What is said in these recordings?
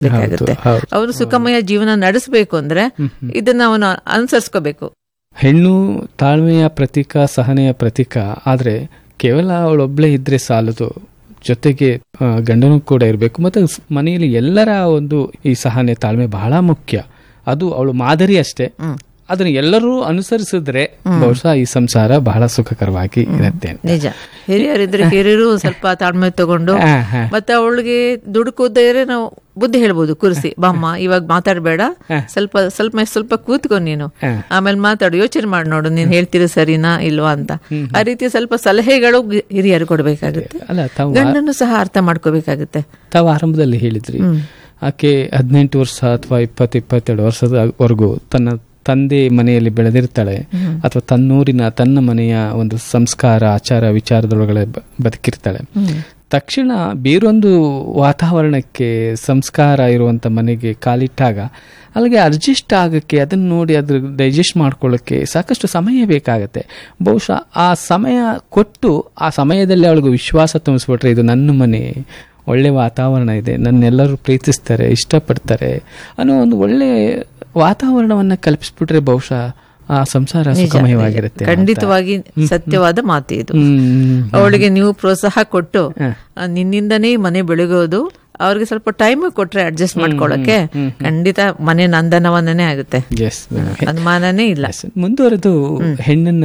ಬೇಕಾಗುತ್ತೆ. ಅವನು ಸುಖಮಯ ಜೀವನ ನಡೆಸಬೇಕು ಅಂದ್ರೆ ಇದನ್ನ ಅವನು ಅನುಸರಿಸ್ಕೋಬೇಕು. ಹೆಣ್ಣು ತಾಳ್ಮೆಯ ಪ್ರತೀಕ, ಸಹನೆಯ ಪ್ರತೀಕ. ಆದ್ರೆ ಕೇವಲ ಅವಳೊಬ್ಳೆ ಇದ್ರೆ ಸಾಲದು, ಜೊತೆಗೆ ಗಂಡನೂ ಕೂಡ ಇರಬೇಕು. ಮತ್ತೆ ಮನೆಯಲ್ಲಿ ಎಲ್ಲರ ಒಂದು ಈ ಸಹನೆ ತಾಳ್ಮೆ ಬಹಳ ಮುಖ್ಯ. ಅದು ಅವಳು ಮಾದರಿ ಅಷ್ಟೇ. ಅದನ್ನ ಎಲ್ಲರೂ ಅನುಸರಿಸಿದ್ರೆ ಬಹುಶಃ ಈ ಸಂಸಾರ ಬಹಳ ಸುಖಕರವಾಗಿ ಇರುತ್ತೆ. ನಿಜ. ಹಿರಿಯರಿದ್ರೆ ಹಿರಿಯರು ಸ್ವಲ್ಪ ತಾಳ್ಮೆ ತಗೊಂಡು, ಮತ್ತೆ ಅವಳಿಗೆ ದುಡುಕೋದ್ರೆ ನಾವು ಬುದ್ಧಿ ಹೇಳ್ಬೋದು, ಕುರ್ಸಿ ಬಾಮ್ಮ ಇವಾಗ ಮಾತಾಡ್ಬೇಡ, ಸ್ವಲ್ಪ ಕೂತ್ಕೊ ನೀನು, ಆಮೇಲೆ ಮಾತಾಡು, ಯೋಚನೆ ಮಾಡಿ ನೋಡು ನೀನ್ ಹೇಳ್ತೀರಿ ಸರಿನಾ ಇಲ್ವಾ ಅಂತ. ಆ ರೀತಿ ಸ್ವಲ್ಪ ಸಲಹೆಗಳು ಹಿರಿಯರು ಕೊಡ್ಬೇಕಾಗುತ್ತೆ. ಗಂಡನ್ನು ಸಹ ಅರ್ಥ ಮಾಡ್ಕೋಬೇಕಾಗುತ್ತೆ. ತಾವು ಆರಂಭದಲ್ಲಿ ಹೇಳಿದ್ರಿ ಆಕೆ 18 ವರ್ಷ ಅಥವಾ 20-22 ವರ್ಷದವರೆಗೂ ತನ್ನ ತಂದೆ ಮನೆಯಲ್ಲಿ ಬೆಳೆದಿರ್ತಾಳೆ, ಅಥವಾ ತನ್ನೂರಿನ ತನ್ನ ಮನೆಯ ಒಂದು ಸಂಸ್ಕಾರ ಆಚಾರ ವಿಚಾರದೊಳಗಡೆ ಬದುಕಿರ್ತಾಳೆ. ತಕ್ಷಣ ಬೇರೊಂದು ವಾತಾವರಣಕ್ಕೆ, ಸಂಸ್ಕಾರ ಇರುವಂತ ಮನೆಗೆ ಕಾಲಿಟ್ಟಾಗ ಅಲ್ಲಿಗೆ ಅಡ್ಜಸ್ಟ್ ಆಗಕ್ಕೆ, ಅದನ್ನ ನೋಡಿ ಅದ್ರ ಡೈಜೆಸ್ಟ್ ಮಾಡ್ಕೊಳ್ಳೋಕ್ಕೆ ಸಾಕಷ್ಟು ಸಮಯ ಬೇಕಾಗತ್ತೆ. ಬಹುಶಃ ಆ ಸಮಯ ಕೊಟ್ಟು ಆ ಸಮಯದಲ್ಲಿ ಅವಳಿಗೆ ವಿಶ್ವಾಸ ತುಂಬಿಸ್ಬಿಟ್ರೆ ಇದು ನನ್ನ ಮನೆ, ಒಳ್ಳೆ ವಾತಾವರಣ ಇದೆ, ನನ್ನೆಲ್ಲರೂ ಪ್ರೀತಿಸ್ತಾರೆ, ಇಷ್ಟಪಡ್ತಾರೆ ಅನ್ನೋ ಒಂದು ಒಳ್ಳೆ ವಾತಾವರಣವನ್ನ ಕಲ್ಪಿಸ್ಬಿಟ್ರೆ ಬಹುಶಃ ಆ ಸಂಸಾರ ಸುಖಮಯವಾಗಿರುತ್ತೆ. ಖಂಡಿತವಾಗಿ ಸತ್ಯವಾದ ಮಾತು ಇದು. ಅವಳಿಗೆ ನೀವು ಪ್ರೋತ್ಸಾಹ ಕೊಟ್ಟು ನಿನ್ನಿಂದನೇ ಮನೆ ಬೆಳಗೋದು, ಅವ್ರಿಗೆ ಸ್ವಲ್ಪ ಟೈಮ್ ಕೊಟ್ರೆ ಅಡ್ಜಸ್ಟ್ ಮಾಡ್ಕೊಳ್ಳಕ್ಕೆ ಖಂಡಿತ ಮನೆ ನಂದನವನೇ ಆಗುತ್ತೆ, ಅನುಮಾನನೇ ಇಲ್ಲ. ಮುಂದುವರೆದು ಹೆಣ್ಣನ್ನ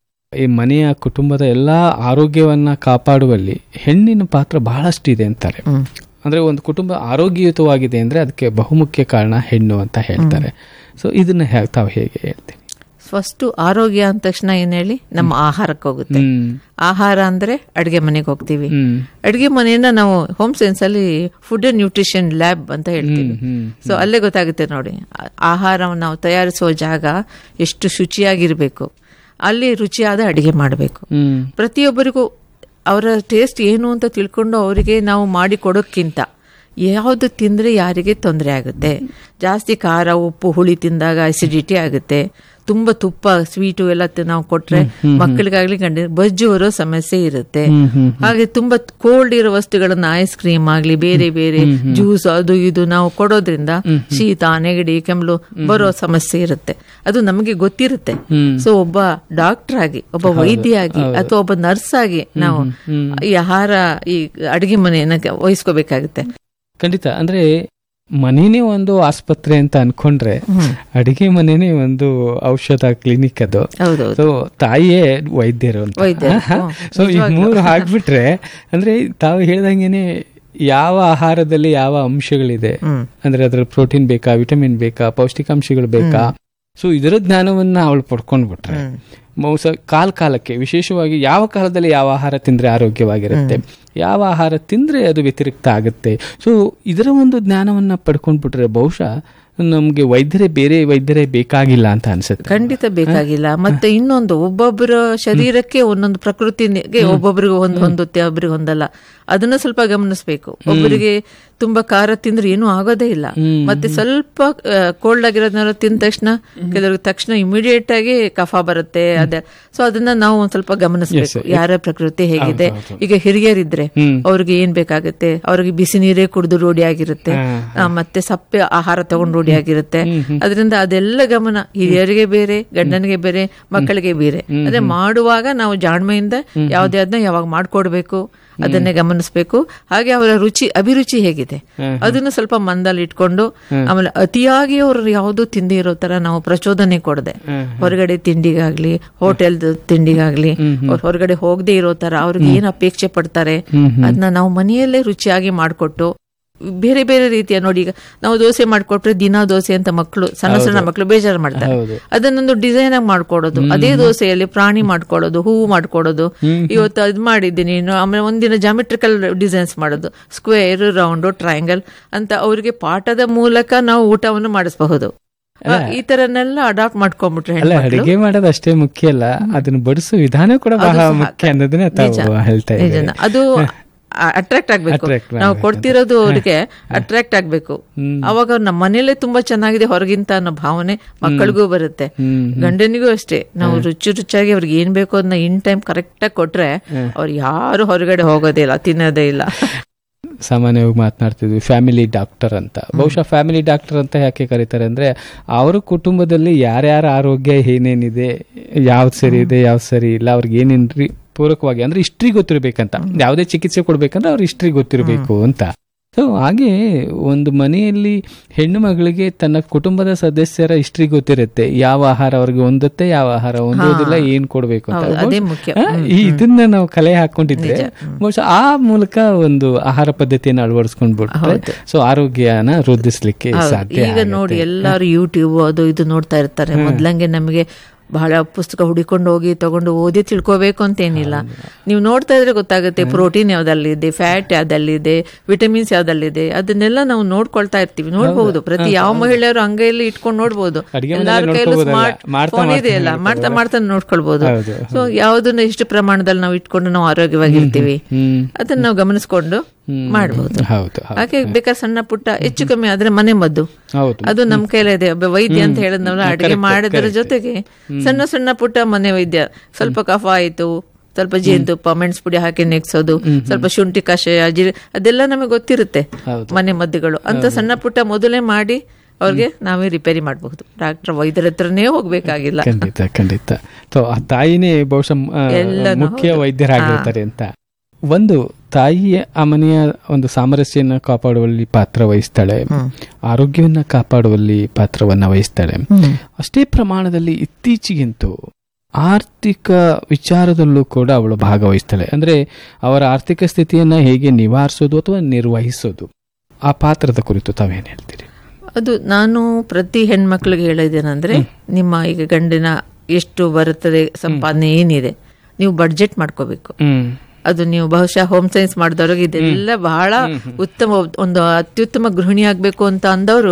ಈ ಮನೆಯ ಕುಟುಂಬದ ಎಲ್ಲಾ ಆರೋಗ್ಯವನ್ನ ಕಾಪಾಡುವಲ್ಲಿ ಹೆಣ್ಣಿನ ಪಾತ್ರ ಬಹಳಷ್ಟು ಇದೆ ಅಂತಾರೆ. ಅಂದ್ರೆ ಒಂದು ಕುಟುಂಬ ಆರೋಗ್ಯಯುತವಾಗಿದೆ ಅಂದ್ರೆ ಅದಕ್ಕೆ ಬಹುಮುಖ್ಯ ಕಾರಣ ಹೆಣ್ಣು ಅಂತ ಹೇಳ್ತಾರೆ. ಸೊ ಇದನ್ನ ತಾವು ಹೇಗೆ ಹೇಳ್ತೀನಿ? ಫಸ್ಟ್ ಆರೋಗ್ಯ ಅಂದ ತಕ್ಷಣ ಏನ್ ಹೇಳಿ, ನಮ್ಮ ಆಹಾರಕ್ಕೆ ಹೋಗುತ್ತೆ. ಆಹಾರ ಅಂದ್ರೆ ಅಡ್ಗೆ ಮನೆಗೆ ಹೋಗ್ತೀವಿ. ಅಡ್ಗೆ ಮನೆಯನ್ನ ನಾವು ಹೋಮ್ ಸೈನ್ಸ್ ಅಲ್ಲಿ ಫುಡ್ ಅಂಡ್ ನ್ಯೂಟ್ರಿಷನ್ ಲ್ಯಾಬ್ ಅಂತ ಹೇಳ್ತೀವಿ. ಸೊ ಅಲ್ಲೇ ಗೊತ್ತಾಗುತ್ತೆ ನೋಡಿ, ಆಹಾರವನ್ನು ನಾವು ತಯಾರಿಸುವ ಜಾಗ ಎಷ್ಟು ಶುಚಿಯಾಗಿರ್ಬೇಕು, ಅಲ್ಲಿ ರುಚಿಯಾದ ಅಡಿಗೆ ಮಾಡಬೇಕು. ಪ್ರತಿಯೊಬ್ಬರಿಗೂ ಅವರ ಟೇಸ್ಟ್ ಏನು ಅಂತ ತಿಳ್ಕೊಂಡು ಅವರಿಗೆ ನಾವು ಮಾಡಿ ಕೊಡೋಕ್ಕಿಂತ ಯಾವುದು ತಿಂದ್ರೆ ಯಾರಿಗೆ ತೊಂದರೆ ಆಗುತ್ತೆ, ಜಾಸ್ತಿ ಖಾರ ಉಪ್ಪು ಹುಳಿ ತಿಂದಾಗ ಅಸಿಡಿಟಿ ಆಗುತ್ತೆ, ತುಂಬಾ ತುಪ್ಪ ಸ್ವೀಟು ಎಲ್ಲ ನಾವು ಕೊಟ್ರೆ ಮಕ್ಕಳಿಗಾಗ್ಲಿ ಬಜ್ಜು ಬರೋ ಸಮಸ್ಯೆ ಇರುತ್ತೆ. ಹಾಗೆ ತುಂಬಾ ಕೋಲ್ಡ್ ಇರೋ ವಸ್ತುಗಳನ್ನ ಐಸ್ ಕ್ರೀಮ್ ಆಗ್ಲಿ ಬೇರೆ ಬೇರೆ ಜ್ಯೂಸ್ ಅದು ಇದು ನಾವು ಕೊಡೋದ್ರಿಂದ ಶೀತ ನೆಗಡಿ ಕೆಮ್ಮಲು ಬರೋ ಸಮಸ್ಯೆ ಇರುತ್ತೆ. ಅದು ನಮಗೆ ಗೊತ್ತಿರುತ್ತೆ. ಸೊ ಒಬ್ಬ ಡಾಕ್ಟರ್ ಆಗಿ, ಒಬ್ಬ ವೈದ್ಯ ಆಗಿ ಅಥವಾ ಒಬ್ಬ ನರ್ಸ್ ಆಗಿ ನಾವು ಈ ಆಹಾರ ಈ ಅಡಿಗೆ ಮನೆಯನ್ನ ವಹಿಸ್ಕೋಬೇಕಾಗುತ್ತೆ. ಖಂಡಿತ. ಅಂದ್ರೆ ಮನೇನೆ ಒಂದು ಆಸ್ಪತ್ರೆ ಅಂತ ಅನ್ಕೊಂಡ್ರೆ ಅಡಿಗೆ ಮನೇನೆ ಒಂದು ಔಷಧ ಕ್ಲಿನಿಕ್. ಅದು ಸೊ ತಾಯಿಯೇ ವೈದ್ಯರು ಅಂತ. ಸೊ ಈ ಮೂರು ಹಾಕ್ಬಿಟ್ರೆ ಅಂದ್ರೆ ತಾವು ಹೇಳ್ದಂಗೆನೆ ಯಾವ ಆಹಾರದಲ್ಲಿ ಯಾವ ಅಂಶಗಳಿದೆ, ಅಂದ್ರೆ ಅದ್ರ ಪ್ರೋಟೀನ್ ಬೇಕಾ, ವಿಟಮಿನ್ ಬೇಕಾ, ಪೌಷ್ಟಿಕಾಂಶಗಳು ಬೇಕಾ, ಸೊ ಇದರ ಜ್ಞಾನವನ್ನ ಅವಳು ಪಡ್ಕೊಂಡ್ಬಿಟ್ರೆ ಕಾಲಕ್ಕೆ ವಿಶೇಷವಾಗಿ ಯಾವ ಕಾಲದಲ್ಲಿ ಯಾವ ಆಹಾರ ತಿಂದ್ರೆ ಆರೋಗ್ಯವಾಗಿರುತ್ತೆ, ಯಾವ ಆಹಾರ ತಿಂದ್ರೆ ಅದು ವ್ಯತಿರಿಕ್ತ ಆಗುತ್ತೆ, ಸೊ ಇದರ ಒಂದು ಜ್ಞಾನವನ್ನ ಪಡ್ಕೊಂಡ್ಬಿಟ್ರೆ ಬಹುಶಃ ನಮ್ಗೆ ಬೇರೆ ವೈದ್ಯರೇ ಬೇಕಾಗಿಲ್ಲ ಅಂತ ಅನ್ಸುತ್ತೆ. ಖಂಡಿತ ಬೇಕಾಗಿಲ್ಲ. ಮತ್ತೆ ಇನ್ನೊಂದು, ಒಬ್ಬೊಬ್ಬರ ಶರೀರಕ್ಕೆ ಒಂದೊಂದು ಪ್ರಕೃತಿಗೆ ಒಬ್ಬೊಬ್ಬರಿಗೆ ಹೊಂದುತ್ತೆ, ಒಬ್ಬರಿಗೆ ಹೊಂದಲ್ಲ. ಅದನ್ನ ಸ್ವಲ್ಪ ಗಮನಿಸಬೇಕು. ಒಬ್ಬರಿಗೆ ತುಂಬಾ ಖಾರ ತಿಂದ್ರೆ ಏನೂ ಆಗೋದೇ ಇಲ್ಲ. ಮತ್ತೆ ಸ್ವಲ್ಪ ಕೋಲ್ಡ್ ಆಗಿರೋದನ್ನ ತಿಂದ ಕೆಲವ್ರಿಗೆ ತಕ್ಷಣ ಇಮಿಡಿಯೇಟ್ ಆಗಿ ಕಫ ಬರುತ್ತೆ. ಅದೇ ಸೊ ಅದನ್ನ ನಾವು ಒಂದ್ ಸ್ವಲ್ಪ ಗಮನಿಸಬೇಕು, ಯಾರ ಪ್ರಕೃತಿ ಹೇಗಿದೆ. ಈಗ ಹಿರಿಯರಿದ್ರೆ ಅವ್ರಿಗೆ ಏನ್ ಬೇಕಾಗುತ್ತೆ, ಅವ್ರಿಗೆ ಬಿಸಿ ನೀರೇ ಕುಡಿದು ರೂಢಿ ಆಗಿರುತ್ತೆ, ಮತ್ತೆ ಸಪ್ಪೆ ಆಹಾರ ತಗೊಂಡು ರೂಢಿ ಆಗಿರುತ್ತೆ. ಅದರಿಂದ ಅದೆಲ್ಲ ಗಮನ, ಹಿರಿಯರಿಗೆ ಬೇರೆ, ಗಂಡನಿಗೆ ಬೇರೆ, ಮಕ್ಕಳಿಗೆ ಬೇರೆ. ಅದೇ ಮಾಡುವಾಗ ನಾವು ಜಾಣ್ಮೆಯಿಂದ ಯಾವ್ದೇ ಅದನ್ನ ಯಾವಾಗ ಮಾಡ್ಕೊಡ್ಬೇಕು ಅದನ್ನೇ ಗಮನಿಸಬೇಕು. ಹಾಗೆ ಅವರ ಅಭಿರುಚಿ ಹೇಗಿದೆ ಅದನ್ನು ಸ್ವಲ್ಪ ಮಂದಲ್ಲಿ ಇಟ್ಕೊಂಡು, ಆಮೇಲೆ ಅತಿಯಾಗಿ ಅವರು ಯಾವುದು ತಿಂಡಿ ಇರೋ ತರ ನಾವು ಪ್ರಚೋದನೆ ಕೊಡದೆ, ಹೊರಗಡೆ ತಿಂಡಿಗಾಗ್ಲಿ ಹೋಟೆಲ್ ತಿಂಡಿಗಾಗ್ಲಿ ಅವ್ರು ಹೊರಗಡೆ ಹೋಗದೆ ಇರೋ ತರ ಅವ್ರಿಗೆ ಏನ್ ಅಪೇಕ್ಷೆ ಪಡ್ತಾರೆ ಅದನ್ನ ನಾವು ಮನೆಯಲ್ಲೇ ರುಚಿಯಾಗಿ ಮಾಡಿಕೊಟ್ಟು, ಬೇರೆ ಬೇರೆ ರೀತಿಯ ನೋಡಿ, ಈಗ ನಾವು ದೋಸೆ ಮಾಡ್ಕೊಟ್ರೆ ದಿನಾ ದೋಸೆ ಅಂತ ಮಕ್ಕಳು, ಸಣ್ಣ ಮಕ್ಕಳು ಬೇಜಾರು ಮಾಡ್ತಾರೆ. ಅದನ್ನೊಂದು ಡಿಸೈನ್ ಆಗಿ ಮಾಡ್ಕೊಡೋದು, ಅದೇ ದೋಸೆಯಲ್ಲಿ ಪ್ರಾಣಿ ಮಾಡ್ಕೊಡೋದು, ಹೂವು ಮಾಡ್ಕೊಡೋದು, ಇವತ್ತು ಅದ್ ಮಾಡಿದ್ದೀನಿ, ಆಮೇಲೆ ಒಂದಿನ ಜಾಮೆಟ್ರಿಕಲ್ ಡಿಸೈನ್ಸ್ ಮಾಡೋದು, ಸ್ಕ್ವೇರ್, ರೌಂಡ್, ಟ್ರಯಾಂಗಲ್ ಅಂತ ಅವ್ರಿಗೆ ಪಾಠದ ಮೂಲಕ ನಾವು ಊಟವನ್ನು ಮಾಡಿಸಬಹುದು. ಈ ತರನೆಲ್ಲ ಅಡಾಪ್ಟ್ ಮಾಡ್ಕೊಂಡ್ಬಿಟ್ರೆ ಅಡಿಗೆ ಮಾಡೋದು ಅಷ್ಟೇ ಮುಖ್ಯ ಅಲ್ಲ, ಅದನ್ನ ಬಡಿಸೋ ವಿಧಾನ ಕೂಡ ಬಹಳ ಮುಖ್ಯ ಅನ್ನೋದನ್ನ ಹೇಳ್ತಾ ಇದ್ದಾರೆ. ಅದು ಅಟ್ರಾಕ್ಟ್ ಆಗ್ಬೇಕು, ನಾವು ಕೊಡ್ತಿರೋದು ಅವ್ರಿಗೆ ಅಟ್ರಾಕ್ಟ್ ಆಗ್ಬೇಕು. ಅವಾಗ ನಮ್ಮ ಮನೇಲೆ ತುಂಬಾ ಚೆನ್ನಾಗಿದೆ ಹೊರಗಿಂತ ಅನ್ನೋ ಭಾವನೆ ಮಕ್ಕಳಿಗೂ ಬರುತ್ತೆ, ಗಂಡನಿಗೂ ಅಷ್ಟೇ. ನಾವು ರುಚಿಯಾಗಿ ಅವ್ರಿಗೆ ಏನ್ ಬೇಕು ಅದನ್ನ ಇನ್ ಟೈಮ್ ಕರೆಕ್ಟ್ ಆಗಿ ಕೊಟ್ರೆ ಅವ್ರು ಯಾರು ಹೊರಗಡೆ ಹೋಗೋದೇ ಇಲ್ಲ, ತಿನ್ನೋದೇ ಇಲ್ಲ. ಸಾಮಾನ್ಯವಾಗಿ ಮಾತನಾಡ್ತಿದ್ವಿ ಫ್ಯಾಮಿಲಿ ಡಾಕ್ಟರ್ ಅಂತ. ಬಹುಶಃ ಫ್ಯಾಮಿಲಿ ಡಾಕ್ಟರ್ ಅಂತ ಯಾಕೆ ಕರೀತಾರೆ ಅಂದ್ರೆ ಅವರ ಕುಟುಂಬದಲ್ಲಿ ಯಾರ್ಯಾರ ಆರೋಗ್ಯ ಏನೇನಿದೆ, ಯಾವ್ದು ಸರಿ ಇದೆ ಯಾವ್ದು ಸರಿ ಇಲ್ಲ, ಅವ್ರಿಗೆ ಏನೇನ್ರಿ ಪೂರಕವಾಗಿ ಅಂದ್ರೆ ಹಿಸ್ಟ್ರಿ ಗೊತ್ತಿರ್ಬೇಕಂತ, ಯಾವುದೇ ಚಿಕಿತ್ಸೆ ಕೊಡ್ಬೇಕಂದ್ರೆ ಅವ್ರ ಹಿಸ್ಟ್ರಿ ಗೊತ್ತಿರಬೇಕು ಅಂತ. ಸೊ ಹಾಗೆ ಒಂದು ಮನೆಯಲ್ಲಿ ಹೆಣ್ಣು ಮಗಳಿಗೆ ತನ್ನ ಕುಟುಂಬದ ಸದಸ್ಯರ ಹಿಸ್ಟ್ರಿ ಗೊತ್ತಿರುತ್ತೆ, ಯಾವ ಆಹಾರ ಅವ್ರಿಗೆ ಹೊಂದುತ್ತೆ, ಯಾವ ಆಹಾರ ಹೊಂದೋದಿಲ್ಲ, ಏನ್ ಕೊಡ್ಬೇಕು ಅಂತ. ಇದನ್ನ ನಾವು ಕಲೆ ಹಾಕೊಂಡಿದ್ರೆ ಬಹುಶಃ ಆ ಮೂಲಕ ಒಂದು ಆಹಾರ ಪದ್ಧತಿಯನ್ನು ಅಳವಡಿಸ್ಕೊಂಡ್ಬಿಟ್ರೆ ಸೊ ಆರೋಗ್ಯನ ವೃದ್ಧಿಸ್ಲಿಕ್ಕೆ ಸಾಧ್ಯ. ಈಗ ನೋಡಿ ಎಲ್ಲಾರು ಯೂಟ್ಯೂಬ್ ಅದು ಇದು ನೋಡ್ತಾ ಇರ್ತಾರೆ. ಮೊದ್ಲಂಗೆ ನಮಗೆ ಬಹಳ ಪುಸ್ತಕ ಹುಡಿಕೊಂಡು ಹೋಗಿ ತಗೊಂಡು ಓದಿ ತಿಳ್ಕೋಬೇಕು ಅಂತ ಏನಿಲ್ಲ. ನೀವು ನೋಡ್ತಾ ಇದ್ರೆ ಗೊತ್ತಾಗುತ್ತೆ ಪ್ರೋಟೀನ್ ಯಾವ್ದಲ್ಲಿದೆ, ಫ್ಯಾಟ್ ಯಾವ್ದಲ್ಲಿದೆ, ವಿಟಮಿನ್ಸ್ ಯಾವ್ದಲ್ಲಿದೆ, ಅದನ್ನೆಲ್ಲ ನಾವು ನೋಡ್ಕೊಳ್ತಾ ಇರ್ತೀವಿ. ನೋಡ್ಬಹುದು, ಪ್ರತಿ ಯಾವ ಮಹಿಳೆಯರು ಅಂಗೈಯಲ್ಲಿ ಇಟ್ಕೊಂಡು ನೋಡ್ಬೋದು. ಎಲ್ಲಾರ ಕೈಯಲ್ಲೂ ಸ್ಮಾರ್ಟ್ ಫೋನ್ ಇದೆಯಲ್ಲ, ಮಾಡ್ತಾ ಮಾಡ್ತಾ ನೋಡ್ಕೊಳ್ಬಹುದು. ಸೊ ಯಾವ್ದನ್ನ ಎಷ್ಟು ಪ್ರಮಾಣದಲ್ಲಿ ನಾವು ಇಟ್ಕೊಂಡು ನಾವು ಆರೋಗ್ಯವಾಗಿರ್ತೀವಿ ಅದನ್ನ ನಾವು ಗಮನಿಸ್ಕೊಂಡು ಮಾಡಬಹುದು. ಹಾಗೆ ಬೇಕಾದ್ರೆ ಸಣ್ಣ ಪುಟ್ಟ ಹೆಚ್ಚು ಕಮ್ಮಿ ಆದ್ರೆ ಮನೆ ಮದ್ದು ಅದು ನಮ್ ಕೈಲಿದೆ. ವೈದ್ಯ ಅಂತ ಹೇಳಿದ್ನಲ್ಲ, ಅಡಿಗೆ ಮಾಡೋದ್ರ ಜೊತೆಗೆ ಸಣ್ಣ ಸಣ್ಣ ಪುಟ್ಟ ಮನೆ ವೈದ್ಯ, ಸ್ವಲ್ಪ ಕಫ ಆಯ್ತು, ಸ್ವಲ್ಪ ಜೇನುತುಪ್ಪ, ಮೆಣಸು ಪುಡಿ ಹಾಕಿ ನೆಗ್ಸೋದು, ಸ್ವಲ್ಪ ಶುಂಠಿ ಕಷಾಯ, ಅದೆಲ್ಲ ನಮಗೆ ಗೊತ್ತಿರುತ್ತೆ ಮನೆ ಮದ್ದುಗಳು ಅಂತ. ಸಣ್ಣ ಪುಟ್ಟ ಮೊದಲೇ ಮಾಡಿ ಅವ್ರಿಗೆ ನಾವೇ ರಿಪೇರಿ ಮಾಡಬಹುದು. ಡಾಕ್ಟರ್ ವೈದ್ಯರ ಹತ್ರನೇ ಹೋಗ್ಬೇಕಾಗಿಲ್ಲ. ಖಂಡಿತ ಆ ತಾಯಿನೇ ಬಹುಶಃ ಮುಖ್ಯ ವೈದ್ಯರಾಗಿರ್ತಾರೆ ಅಂತ. ಒಂದು ತಾಯಿಯ ಆ ಮನೆಯ ಒಂದು ಸಾಮರಸ್ಯನ ಕಾಪಾಡುವಲ್ಲಿ ಪಾತ್ರ ವಹಿಸ್ತಾಳೆ, ಆರೋಗ್ಯವನ್ನ ಕಾಪಾಡುವಲ್ಲಿ ಪಾತ್ರವನ್ನ ವಹಿಸ್ತಾಳೆ. ಅಷ್ಟೇ ಪ್ರಮಾಣದಲ್ಲಿ ಇತ್ತೀಚೆಗಂತೂ ಆರ್ಥಿಕ ವಿಚಾರದಲ್ಲೂ ಕೂಡ ಅವಳು ಭಾಗವಹಿಸ್ತಾಳೆ. ಅಂದ್ರೆ ಅವರ ಆರ್ಥಿಕ ಸ್ಥಿತಿಯನ್ನ ಹೇಗೆ ನಿವಾರಿಸೋದು ಅಥವಾ ನಿರ್ವಹಿಸೋದು, ಆ ಪಾತ್ರದ ಕುರಿತು ತಾವೇನು ಹೇಳ್ತೀರಿ? ಅದು ನಾನು ಪ್ರತಿ ಹೆಣ್ಮಕ್ಳಿಗೆ ಹೇಳಿದ್ದೇನೆಂದ್ರೆ, ನಿಮ್ಮ ಈಗ ಗಂಡಿನ ಎಷ್ಟು ಬರುತ್ತದೆ ಸಂಪಾದನೆ ಏನಿದೆ ನೀವು ಬಡ್ಜೆಟ್ ಮಾಡ್ಕೋಬೇಕು. ಅದು ನೀವು ಬಹುಶಃ ಹೋಮ್ ಸೈನ್ಸ್ ಮಾಡಿದವ್ರಿಗೆ ಇದೆಲ್ಲ ಬಹಳ ಉತ್ತಮ, ಒಂದು ಅತ್ಯುತ್ತಮ ಗೃಹಿಣಿ ಆಗ್ಬೇಕು ಅಂತ ಅಂದವರು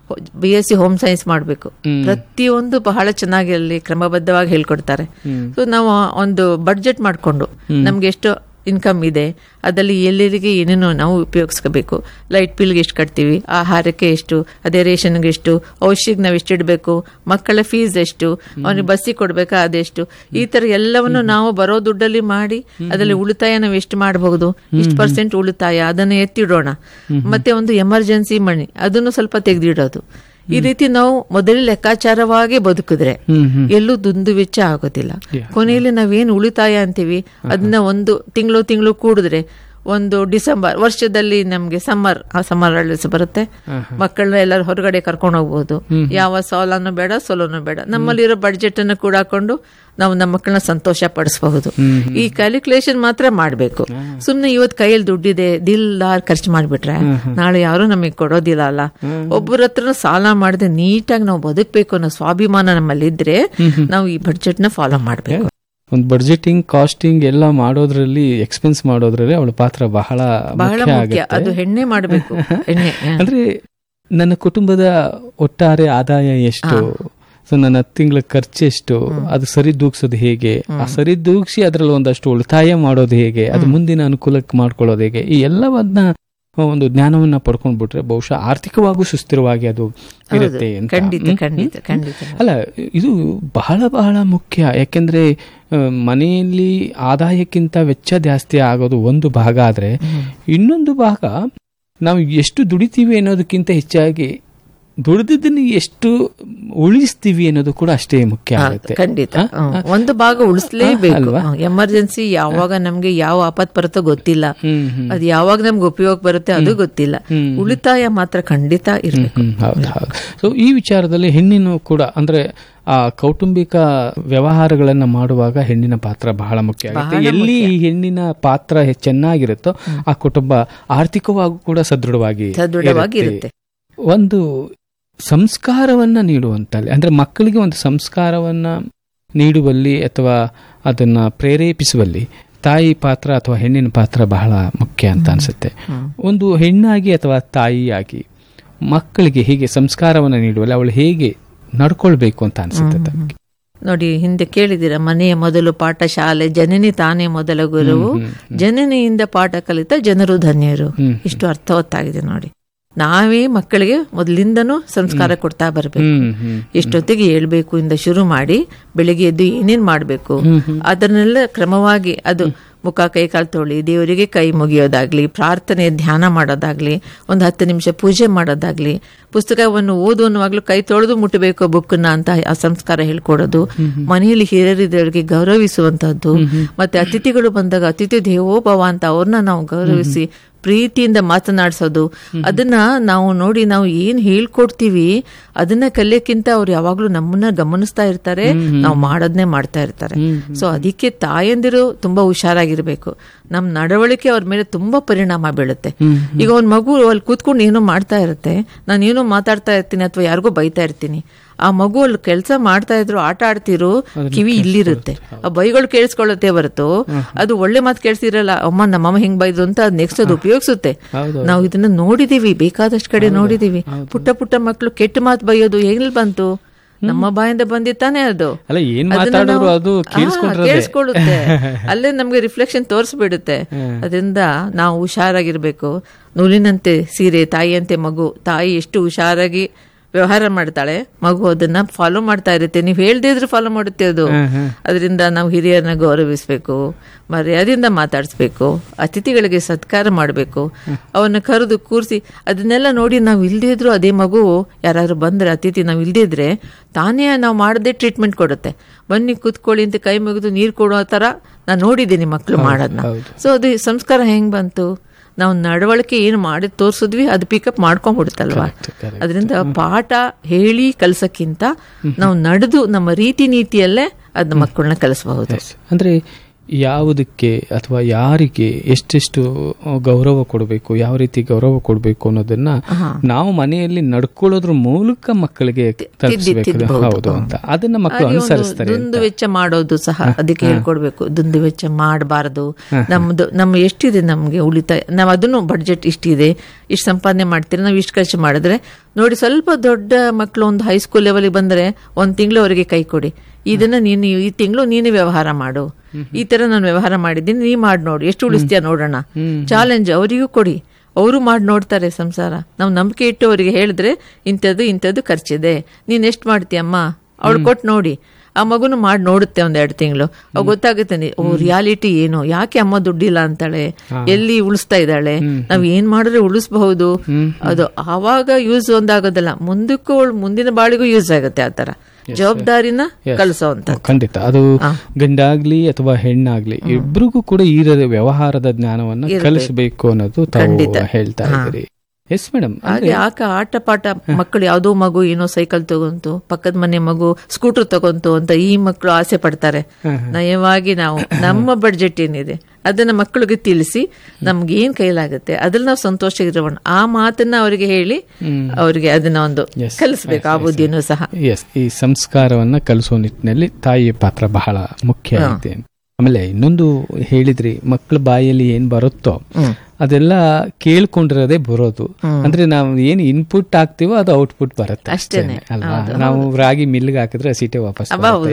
BSc ಹೋಮ್ ಸೈನ್ಸ್ ಮಾಡಬೇಕು. ಪ್ರತಿಯೊಂದು ಬಹಳ ಚೆನ್ನಾಗಿ ಅಲ್ಲಿ ಕ್ರಮಬದ್ಧವಾಗಿ ಹೇಳ್ಕೊಡ್ತಾರೆ. ಸೊ ನಾವು ಒಂದು ಬಡ್ಜೆಟ್ ಮಾಡಿಕೊಂಡು ನಮ್ಗೆ ಎಷ್ಟು ಇನ್ಕಮ್ ಇದೆ, ಅದರಲ್ಲಿ ಎಲ್ಲರಿಗೆ ಏನೇನೋ ನಾವು ಉಪಯೋಗಿಸ್ಕೋಬೇಕು. ಲೈಟ್ ಬಿಲ್ಗೆ ಎಷ್ಟು ಕಟ್ತೀವಿ, ಆಹಾರಕ್ಕೆ ಎಷ್ಟು, ಅದೇ ರೇಷನ್ಗೆ ಎಷ್ಟು, ಔಷಧಿಗೆ ನಾವು ಎಷ್ಟು ಇಡಬೇಕು, ಮಕ್ಕಳ ಫೀಸ್ ಎಷ್ಟು, ಅವನಿಗೆ ಬಸ್ಸಿಗೆ ಕೊಡ್ಬೇಕಾ ಅದೆಷ್ಟು, ಈ ತರ ಎಲ್ಲವನ್ನು ನಾವು ಬರೋ ದುಡ್ಡಲ್ಲಿ ಮಾಡಿ ಅದರಲ್ಲಿ ಉಳಿತಾಯ ನಾವು ಎಷ್ಟು ಮಾಡಬಹುದು, ಇಷ್ಟು % ಉಳಿತಾಯ ಅದನ್ನು ಎತ್ತಿಡೋಣ. ಮತ್ತೆ ಒಂದು ಎಮರ್ಜೆನ್ಸಿ ಮನಿ ಅದನ್ನು ಸ್ವಲ್ಪ ತೆಗೆದಿಡೋದು. ಈ ರೀತಿ ನಾವು ಮೊದಲೇ ಲೆಕ್ಕಾಚಾರವಾಗಿ ಬದುಕಿದ್ರೆ ಎಲ್ಲೂ ದುಂದು ವೆಚ್ಚ ಆಗೋದಿಲ್ಲ. ಕೊನೆಯಲ್ಲಿ ನಾವೇನು ಉಳಿತಾಯ ಅಂತೀವಿ ಅದನ್ನ ಒಂದು ತಿಂಗಳು ಕೂಡಿದ್ರೆ ಒಂದು ಡಿಸೆಂಬರ್ ವರ್ಷದಲ್ಲಿ ನಮ್ಗೆ ಸಮ್ಮರ್ ಹಾಲಿಡೇಸ್ ಬರುತ್ತೆ, ಮಕ್ಕಳನ್ನ ಎಲ್ಲರೂ ಹೊರಗಡೆ ಕರ್ಕೊಂಡು ಹೋಗ್ಬೋದು. ಯಾವ ಸಾಲನೂ ಬೇಡ, ಸೋಲನೂ ಬೇಡ. ನಮ್ಮಲ್ಲಿರೋ ಬಡ್ಜೆಟ್ ಅನ್ನು ಕೂಡ ಹಾಕೊಂಡು ನಾವು ನಮ್ಮ ಮಕ್ಕಳನ್ನ ಸಂತೋಷ ಪಡಿಸಬಹುದು. ಈ ಕ್ಯಾಲ್ಕುಲೇಷನ್ ಮಾತ್ರ ಮಾಡಬೇಕು. ಸುಮ್ನೆ ಇವತ್ತು ಕೈಯಲ್ಲಿ ದುಡ್ಡಿದೆ ದಿಲ್ದಾರ್ ಖರ್ಚು ಮಾಡಿಬಿಟ್ರೆ ನಾಳೆ ಯಾರು ನಮಗೆ ಕೊಡೋದಿಲ್ಲ ಅಲ್ಲ. ಒಬ್ಬರ ಹತ್ರ ಸಾಲ ಮಾಡದೆ ನೀಟಾಗಿ ನಾವು ಬದುಕಬೇಕು ಅನ್ನೋ ಸ್ವಾಭಿಮಾನ ನಮ್ಮಲ್ಲಿ ಇದ್ರೆ ನಾವು ಈ ಬಡ್ಜೆಟ್ ನ ಫಾಲೋ ಮಾಡಬೇಕು. ಒಂದು ಬಡ್ಜೆಟಿಂಗ್, ಕಾಸ್ಟಿಂಗ್ ಎಲ್ಲ ಮಾಡೋದ್ರಲ್ಲಿ, ಎಕ್ಸ್ಪೆನ್ಸ್ ಮಾಡೋದ್ರಲ್ಲಿ ಅವಳ ಪಾತ್ರ ಬಹಳ ಮುಖ್ಯ. ಅದು ಹೆಣ್ಣೆ ಮಾಡಬೇಕು. ಅಂದ್ರೆ ನನ್ನ ಕುಟುಂಬದ ಒಟ್ಟಾರೆ ಆದಾಯ ಎಷ್ಟು, ಸೊ ನನ್ನ ತಿಂಗಳ ಖರ್ಚು ಎಷ್ಟು, ಅದು ಸರಿದೂಗ್ಸೋದು ಹೇಗೆ, ಆ ಸರಿದೂಗ್ಸಿ ಅದರಲ್ಲಿ ಒಂದಷ್ಟು ಉಳಿತಾಯ ಮಾಡೋದು ಹೇಗೆ, ಅದು ಮುಂದಿನ ಅನುಕೂಲಕ್ಕೆ ಮಾಡ್ಕೊಳ್ಳೋದು ಹೇಗೆ, ಈ ಎಲ್ಲವನ್ನ ಒಂದು ಜ್ಞಾನವನ್ನ ಪಡ್ಕೊಂಡ್ಬಿಟ್ರೆ ಬಹುಶಃ ಆರ್ಥಿಕವಾಗೂ ಸುಸ್ಥಿರವಾಗಿ ಅದು ಇರುತ್ತೆ ಅಂತ. ಅಲ್ಲ, ಇದು ಬಹಳ ಬಹಳ ಮುಖ್ಯ. ಯಾಕೆಂದ್ರೆ ಮನೆಯಲ್ಲಿ ಆದಾಯಕ್ಕಿಂತ ವೆಚ್ಚ ಜಾಸ್ತಿ ಆಗೋದು ಒಂದು ಭಾಗ ಆದ್ರೆ, ಇನ್ನೊಂದು ಭಾಗ ನಾವು ಎಷ್ಟು ದುಡಿತೀವಿ ಅನ್ನೋದಕ್ಕಿಂತ ಹೆಚ್ಚಾಗಿ ದುಡಿದನ್ನ ಎಷ್ಟು ಉಳಿಸ್ತೀವಿ ಅನ್ನೋದು ಕೂಡ ಅಷ್ಟೇ ಮುಖ್ಯ ಆಗುತ್ತೆ. ಖಂಡಿತ ಒಂದು ಭಾಗ ಉಳಿಸ್ಲೇಬೇಕು. ಎಮರ್ಜೆನ್ಸಿ ಯಾವಾಗ ನಮ್ಗೆ ಯಾವ ಆಪತ್ ಬರುತ್ತೋ ಗೊತ್ತಿಲ್ಲ, ಅದು ಯಾವಾಗ ನಮ್ಗೆ ಉಪಯೋಗ ಬರುತ್ತೆ ಅದು ಗೊತ್ತಿಲ್ಲ. ಉಳಿತಾಯ ಮಾತ್ರ ಖಂಡಿತ ಇರಬೇಕು. ಸೊ ಈ ವಿಚಾರದಲ್ಲಿ ಹೆಣ್ಣಿನ ಕೂಡ ಅಂದ್ರೆ ಆ ಕೌಟುಂಬಿಕ ವ್ಯವಹಾರಗಳನ್ನ ಮಾಡುವಾಗ ಹೆಣ್ಣಿನ ಪಾತ್ರ ಬಹಳ ಮುಖ್ಯ ಆಗುತ್ತೆ. ಎಲ್ಲಿ ಈ ಹೆಣ್ಣಿನ ಪಾತ್ರ ಚೆನ್ನಾಗಿರುತ್ತೋ ಆ ಕುಟುಂಬ ಆರ್ಥಿಕವಾಗಿ ಕೂಡ ಸದೃಢವಾಗಿ ಇರುತ್ತೆ. ಒಂದು ಸಂಸ್ಕಾರವನ್ನ ನೀಡುವಂತಲ್ಲಿ, ಅಂದ್ರೆ ಮಕ್ಕಳಿಗೆ ಒಂದು ಸಂಸ್ಕಾರವನ್ನ ನೀಡುವಲ್ಲಿ ಅಥವಾ ಅದನ್ನ ಪ್ರೇರೇಪಿಸುವಲ್ಲಿ ತಾಯಿ ಪಾತ್ರ ಅಥವಾ ಹೆಣ್ಣಿನ ಪಾತ್ರ ಬಹಳ ಮುಖ್ಯ ಅಂತ ಅನ್ಸುತ್ತೆ. ಒಂದು ಹೆಣ್ಣಾಗಿ ಅಥವಾ ತಾಯಿಯಾಗಿ ಮಕ್ಕಳಿಗೆ ಹೀಗೆ ಸಂಸ್ಕಾರವನ್ನ ನೀಡುವಲ್ಲಿ ಅವಳು ಹೇಗೆ ನಡ್ಕೊಳ್ಬೇಕು ಅಂತ ಅನ್ಸುತ್ತೆ ತಮಗೆ? ನೋಡಿ, ಹಿಂದೆ ಕೇಳಿದಿರ, ಮನೆಯ ಮೊದಲು ಪಾಠ ಶಾಲೆ, ಜನನಿ ತಾನೇ ಮೊದಲ ಗುರುವು, ಜನನಿಯಿಂದ ಪಾಠ ಕಲಿತ ಜನರು ಧನ್ಯರು. ಇಷ್ಟು ಅರ್ಥವತ್ತಾಗಿದೆ ನೋಡಿ. ನಾವೇ ಮಕ್ಕಳಿಗೆ ಮೊದಲಿಂದನೂ ಸಂಸ್ಕಾರ ಕೊಡ್ತಾ ಬರ್ಬೇಕು. ಎಷ್ಟೊತ್ತಿಗೆ ಹೇಳ್ಬೇಕು ಇಂದ ಶುರು ಮಾಡಿ ಬೆಳಿಗ್ಗೆ ಎದ್ದು ಏನೇನ್ ಮಾಡ್ಬೇಕು ಅದನ್ನೆಲ್ಲ ಕ್ರಮವಾಗಿ, ಅದು ಮುಖ ಕೈ ಕಾಲು ತೊಳಿ, ದೇವರಿಗೆ ಕೈ ಮುಗಿಯೋದಾಗ್ಲಿ, ಪ್ರಾರ್ಥನೆ ಧ್ಯಾನ ಮಾಡೋದಾಗ್ಲಿ, ಒಂದು 10 ನಿಮಿಷ ಪೂಜೆ ಮಾಡೋದಾಗ್ಲಿ, ಪುಸ್ತಕವನ್ನು ಓದುವನ್ನುವಾಗ್ಲೂ ಕೈ ತೊಳೆದು ಮುಟ್ಟಬೇಕು ಬುಕ್ನ ಅಂತ ಆ ಸಂಸ್ಕಾರ ಹೇಳ್ಕೊಡೋದು, ಮನೆಯಲ್ಲಿ ಹಿರಿಯರಿದ್ದವರಿಗೆ ಗೌರವಿಸುವಂತಹದ್ದು, ಮತ್ತೆ ಅತಿಥಿಗಳು ಬಂದಾಗ ಅತಿಥಿ ದೇವೋಭವ ಅಂತ ಅವ್ರನ್ನ ನಾವು ಗೌರವಿಸಿ ಪ್ರೀತಿಯಿಂದ ಮಾತನಾಡಿಸೋದು. ಅದನ್ನ ನಾವು ನೋಡಿ ನಾವು ಏನ್ ಹೇಳ್ಕೊಡ್ತೀವಿ ಅದನ್ನ ಕಲಿಯಕ್ಕಿಂತ ಅವ್ರು ಯಾವಾಗ್ಲೂ ನಮ್ಮನ್ನ ಗಮನಿಸ್ತಾ ಇರ್ತಾರೆ, ನಾವು ಮಾಡೋದನ್ನೇ ಮಾಡ್ತಾ ಇರ್ತಾರೆ. ಸೊ ಅದಕ್ಕೆ ತಾಯಂದಿರು ತುಂಬಾ ಹುಷಾರಾಗಿರ್ಬೇಕು. ನಮ್ ನಡವಳಿಕೆ ಅವ್ರ ಮೇಲೆ ತುಂಬಾ ಪರಿಣಾಮ ಬೀಳುತ್ತೆ. ಈಗ ಒಂದ್ ಮಗು ಅಲ್ಲಿ ಕೂತ್ಕೊಂಡು ಏನೋ ಮಾಡ್ತಾ ಇರುತ್ತೆ, ನಾನು ಏನೋ ಮಾತಾಡ್ತಾ ಇರ್ತೀನಿ ಅಥವಾ ಯಾರಿಗೋ ಬೈತಾ ಇರ್ತೀನಿ, ಆ ಮಗು ಅಲ್ಲಿ ಕೆಲಸ ಮಾಡ್ತಾ ಇದ್ರು ಆಟ ಆಡ್ತಿರೋ ಕಿವಿ ಇಲ್ಲಿರುತ್ತೆ, ಆ ಬೈಗಳು ಕೇಳಿಸ್ಕೊಳ್ಳುತ್ತೆ ಹೊರತು ಅದು ಒಳ್ಳೆ ಮಾತು ಕೇಳಿಸಿರಲ್ಲ. ಅಮ್ಮ ನಮ್ಮಮ್ಮ ಹಿಂಗ್ ಬೈದ್ರು ಅಂತ ಅದ್ ನೆಕ್ಸ್ಟ್ ಅದು ಉಪಯೋಗಿಸುತ್ತೆ. ನಾವು ಇದನ್ನ ನೋಡಿದೀವಿ, ಬೇಕಾದಷ್ಟು ಕಡೆ ನೋಡಿದೀವಿ. ಪುಟ್ಟ ಪುಟ್ಟ ಮಕ್ಕಳು ಕೆಟ್ಟ ಮಾತು ಬೈಯೋದು ಎಲ್ಲಿ ಬಂತು? ನಮ್ಮ ಬಾಯಿಂದ ಬಂದಿತ್ತಾನೆ ಅದು. ಕೇಳಿಸ್ಕೊಳ್ಳುತ್ತೆ, ಅಲ್ಲೇ ನಮ್ಗೆ ರಿಫ್ಲೆಕ್ಷನ್ ತೋರಿಸ್ಬಿಡುತ್ತೆ. ಅದರಿಂದ ನಾವು ಹುಷಾರಾಗಿರ್ಬೇಕು. ನೂಲಿನಂತೆ ಸೀರೆ, ತಾಯಿಯಂತೆ ಮಗು. ತಾಯಿ ಎಷ್ಟು ಹುಷಾರಾಗಿ ವ್ಯವಹಾರ ಮಾಡ್ತಾಳೆ, ಮಗು ಅದನ್ನ ಫಾಲೋ ಮಾಡ್ತಾ ಇರುತ್ತೆ. ನೀವು ಹೇಳ್ದೇ ಇದ್ರೆ ಫಾಲೋ ಮಾಡುತ್ತೆ ಅದು. ಅದರಿಂದ ನಾವು ಹಿರಿಯರನ್ನ ಗೌರವಿಸ್ಬೇಕು, ಮರ್ಯಾದೆಯಿಂದ ಮಾತಾಡಿಸ್ಬೇಕು, ಅತಿಥಿಗಳಿಗೆ ಸತ್ಕಾರ ಮಾಡಬೇಕು, ಅವನ್ನ ಕರೆದು ಕೂರಿಸಿ. ಅದನ್ನೆಲ್ಲ ನೋಡಿ ನಾವು ಇಲ್ದೇ ಇದ್ರು ಅದೇ ಮಗು ಯಾರಾದ್ರೂ ಬಂದ್ರೆ ಅತಿಥಿ ನಾವು ಇಲ್ದೇ ಇದ್ರೆ ತಾನೇ ನಾವು ಮಾಡದೆ ಟ್ರೀಟ್ಮೆಂಟ್ ಕೊಡುತ್ತೆ. ಬನ್ನಿ ಕೂತ್ಕೊಳ್ಳಿ ಅಂತ ಕೈ ಮುಗಿದು ನೀರು ಕೊಡೋ ತರ ನಾನು ನೋಡಿದ್ದೀನಿ ಮಕ್ಕಳು ಮಾಡೋದನ್ನ. ಸೊ ಅದು ಸಂಸ್ಕಾರ ಹೆಂಗ್ ಬಂತು? ನಾವು ನಡವಳಿಕೆ ಏನು ಮಾಡಿ ತೋರ್ಸಿದ್ವಿ ಅದು ಪಿಕಪ್ ಮಾಡ್ಕೊಂಡ್ಬಿಡುತ್ತಲ್ವಾ. ಅದರಿಂದ ಪಾಠ ಹೇಳಿ ಕಲ್ಸಕ್ಕಿಂತ ನಾವು ನಡೆದು ನಮ್ಮ ರೀತಿ ನೀತಿಯಲ್ಲೇ ಅದನ್ನ ಮಕ್ಕಳನ್ನ ಕಲಿಸಬಹುದು. ಅಂದ್ರೆ ಯಾವುದಕ್ಕೆ ಅಥವಾ ಯಾರಿಗೆ ಎಷ್ಟೆಷ್ಟು ಗೌರವ ಕೊಡಬೇಕು, ಯಾವ ರೀತಿ ಗೌರವ ಕೊಡಬೇಕು ಅನ್ನೋದನ್ನ ನಾವು ಮನೆಯಲ್ಲಿ ನಡ್ಕೊಳ್ಳೋದ್ರ ಮೂಲಕ ಮಕ್ಕಳಿಗೆ ತಲುಪಿಸಬೇಕು. ಹೌದು ಅಂತ ಅದನ್ನ ಮಕ್ಕಳು ಅನುಸರಿಸ್ತಾರೆ. ದುಂದು ವೆಚ್ಚ ಮಾಡೋದು ಸಹ ಅದಕ್ಕೆ ಹೇಳ್ಕೊಡ್ಬೇಕು. ದುಂದು ವೆಚ್ಚ ಮಾಡಬಾರದು. ನಮ್ಮ ಎಷ್ಟಿದೆ ನಮ್ಗೆ ಉಳಿತಾಯ, ನಾವು ಅದನ್ನು ಬಡ್ಜೆಟ್ ಇಷ್ಟಿದೆ, ಇಷ್ಟು ಸಂಪಾದನೆ ಮಾಡ್ತೀರಿ, ನಾವು ಇಷ್ಟು ಖರ್ಚು ಮಾಡಿದ್ರೆ ನೋಡಿ. ಸ್ವಲ್ಪ ದೊಡ್ಡ ಮಕ್ಕಳು ಒಂದು ಹೈಸ್ಕೂಲ್ ಲೆವೆಲ್ಗೆ ಬಂದ್ರೆ 1 ತಿಂಗಳು ಅವರಿಗೆ ಕೈ ಕೊಡಿ, ಇದನ್ನ ನೀನು ಈ ತಿಂಗಳು ನೀನು ವ್ಯವಹಾರ ಮಾಡು, ಈ ತರ ನಾನು ವ್ಯವಹಾರ ಮಾಡಿದ್ದೀನಿ, ನೀ ಮಾಡಿ ನೋಡು ಎಷ್ಟು ಉಳಿಸ್ತೀಯ ನೋಡೋಣ. ಚಾಲೆಂಜ್ ಅವರಿಗೂ ಕೊಡಿ, ಅವರು ಮಾಡಿ ನೋಡ್ತಾರೆ ಸಂಸಾರ. ನಾವು ನಂಬಿಕೆ ಇಟ್ಟು ಅವರಿಗೆ ಹೇಳಿದ್ರೆ ಇಂಥದ್ದು ಖರ್ಚಿದೆ, ನೀನ್ ಎಷ್ಟು ಮಾಡ್ತೀಯಮ್ಮ, ಅವಳು ಕೊಟ್ಟು ನೋಡಿ. ಆ ಮಗುನು ಮಾಡಿ ನೋಡುತ್ತೆ 1-2 ತಿಂಗಳು. ಅವ್ ಗೊತ್ತಾಗುತ್ತೆ ಓ ರಿಯಾಲಿಟಿ ಏನು, ಯಾಕೆ ಅಮ್ಮ ದುಡ್ಡಿಲ್ಲ ಅಂತಾಳೆ, ಎಲ್ಲಿ ಉಳಿಸ್ತಾ ಇದ್ದಾಳೆ, ನಾವ್ ಏನ್ ಮಾಡಿದ್ರೆ ಉಳಿಸಬಹುದು. ಅದು ಆವಾಗ ಯೂಸ್ ಒಂದಾಗೋದಲ್ಲ, ಮುಂದಕ್ಕೂ ಮುಂದಿನ ಬಾಳಿಗೂ ಯೂಸ್ ಆಗುತ್ತೆ. ಆತರ ಜವಾಬ್ದಾರಿನ ಕಲಿಸೋಂತ. ಖಂಡಿತ ಅದು ಗಂಡಾಗ್ಲಿ ಅಥವಾ ಹೆಣ್ಣಾಗ್ಲಿ ಇಬ್ರಿಗೂ ಕೂಡ ಈ ವ್ಯವಹಾರದ ಜ್ಞಾನವನ್ನ ಕಲಿಸಬೇಕು ಅನ್ನೋದು ತಾವು ಹೇಳ್ತಾ ಇದ್ದೀರಿ. Yes madam. ಹಾಗೆ ಆಟ ಪಾಠ ಮಕ್ಕಳು ಯಾವ್ದೋ ಮಗು ಏನೋ ಸೈಕಲ್ ತಗೊಂತು, ಪಕ್ಕದ ಮನೆ ಮಗು ಸ್ಕೂಟರ್ ತಗೊಂತು ಅಂತ ಈ ಮಕ್ಕಳು ಆಸೆ ಪಡ್ತಾರೆ. ನಯವಾಗಿ ನಾವು ನಮ್ಮ ಬಡ್ಜೆಟ್ ಏನಿದೆ ಅದನ್ನ ಮಕ್ಕಳಿಗೆ ತಿಳಿಸಿ ನಮ್ಗೆ ಏನ್ ಕೈಲಾಗುತ್ತೆ ಅದ್ರಲ್ಲಿ ನಾವು ಸಂತೋಷ ಆ ಮಾತನ್ನ ಅವರಿಗೆ ಹೇಳಿ ಅವರಿಗೆ ಅದನ್ನ ಒಂದು ಕಲಿಸ್ಬೇಕು. ಆ ಬುದ್ಧಿನೂ ಸಹ ಈ ಸಂಸ್ಕಾರವನ್ನ ಕಲಿಸೋ ನಿಟ್ಟಿನಲ್ಲಿ ತಾಯಿಯ ಪಾತ್ರ ಬಹಳ ಮುಖ್ಯ ಆಗುತ್ತೆ. ಆಮೇಲೆ ಇನ್ನೊಂದು ಹೇಳಿದ್ರಿ, ಮಕ್ಕಳ ಬಾಯಲ್ಲಿ ಏನ್ ಬರುತ್ತೋ ಅದೆಲ್ಲ ಕೇಳ್ಕೊಂಡಿರೋದೇ ಬರೋದು. ಅಂದ್ರೆ ನಾವು ಏನ್ ಇನ್ಪುಟ್ ಹಾಕ್ತಿವೋ ಅದು ಔಟ್ಪುಟ್ ಬರುತ್ತೆ ಅಷ್ಟೇ ಅಲ್ವಾ. ನಾವು ರಾಗಿ ಮಿಲ್ಗೆ ಹಾಕಿದ್ರೆ ಸೀಟೆ ವಾಪಸ್.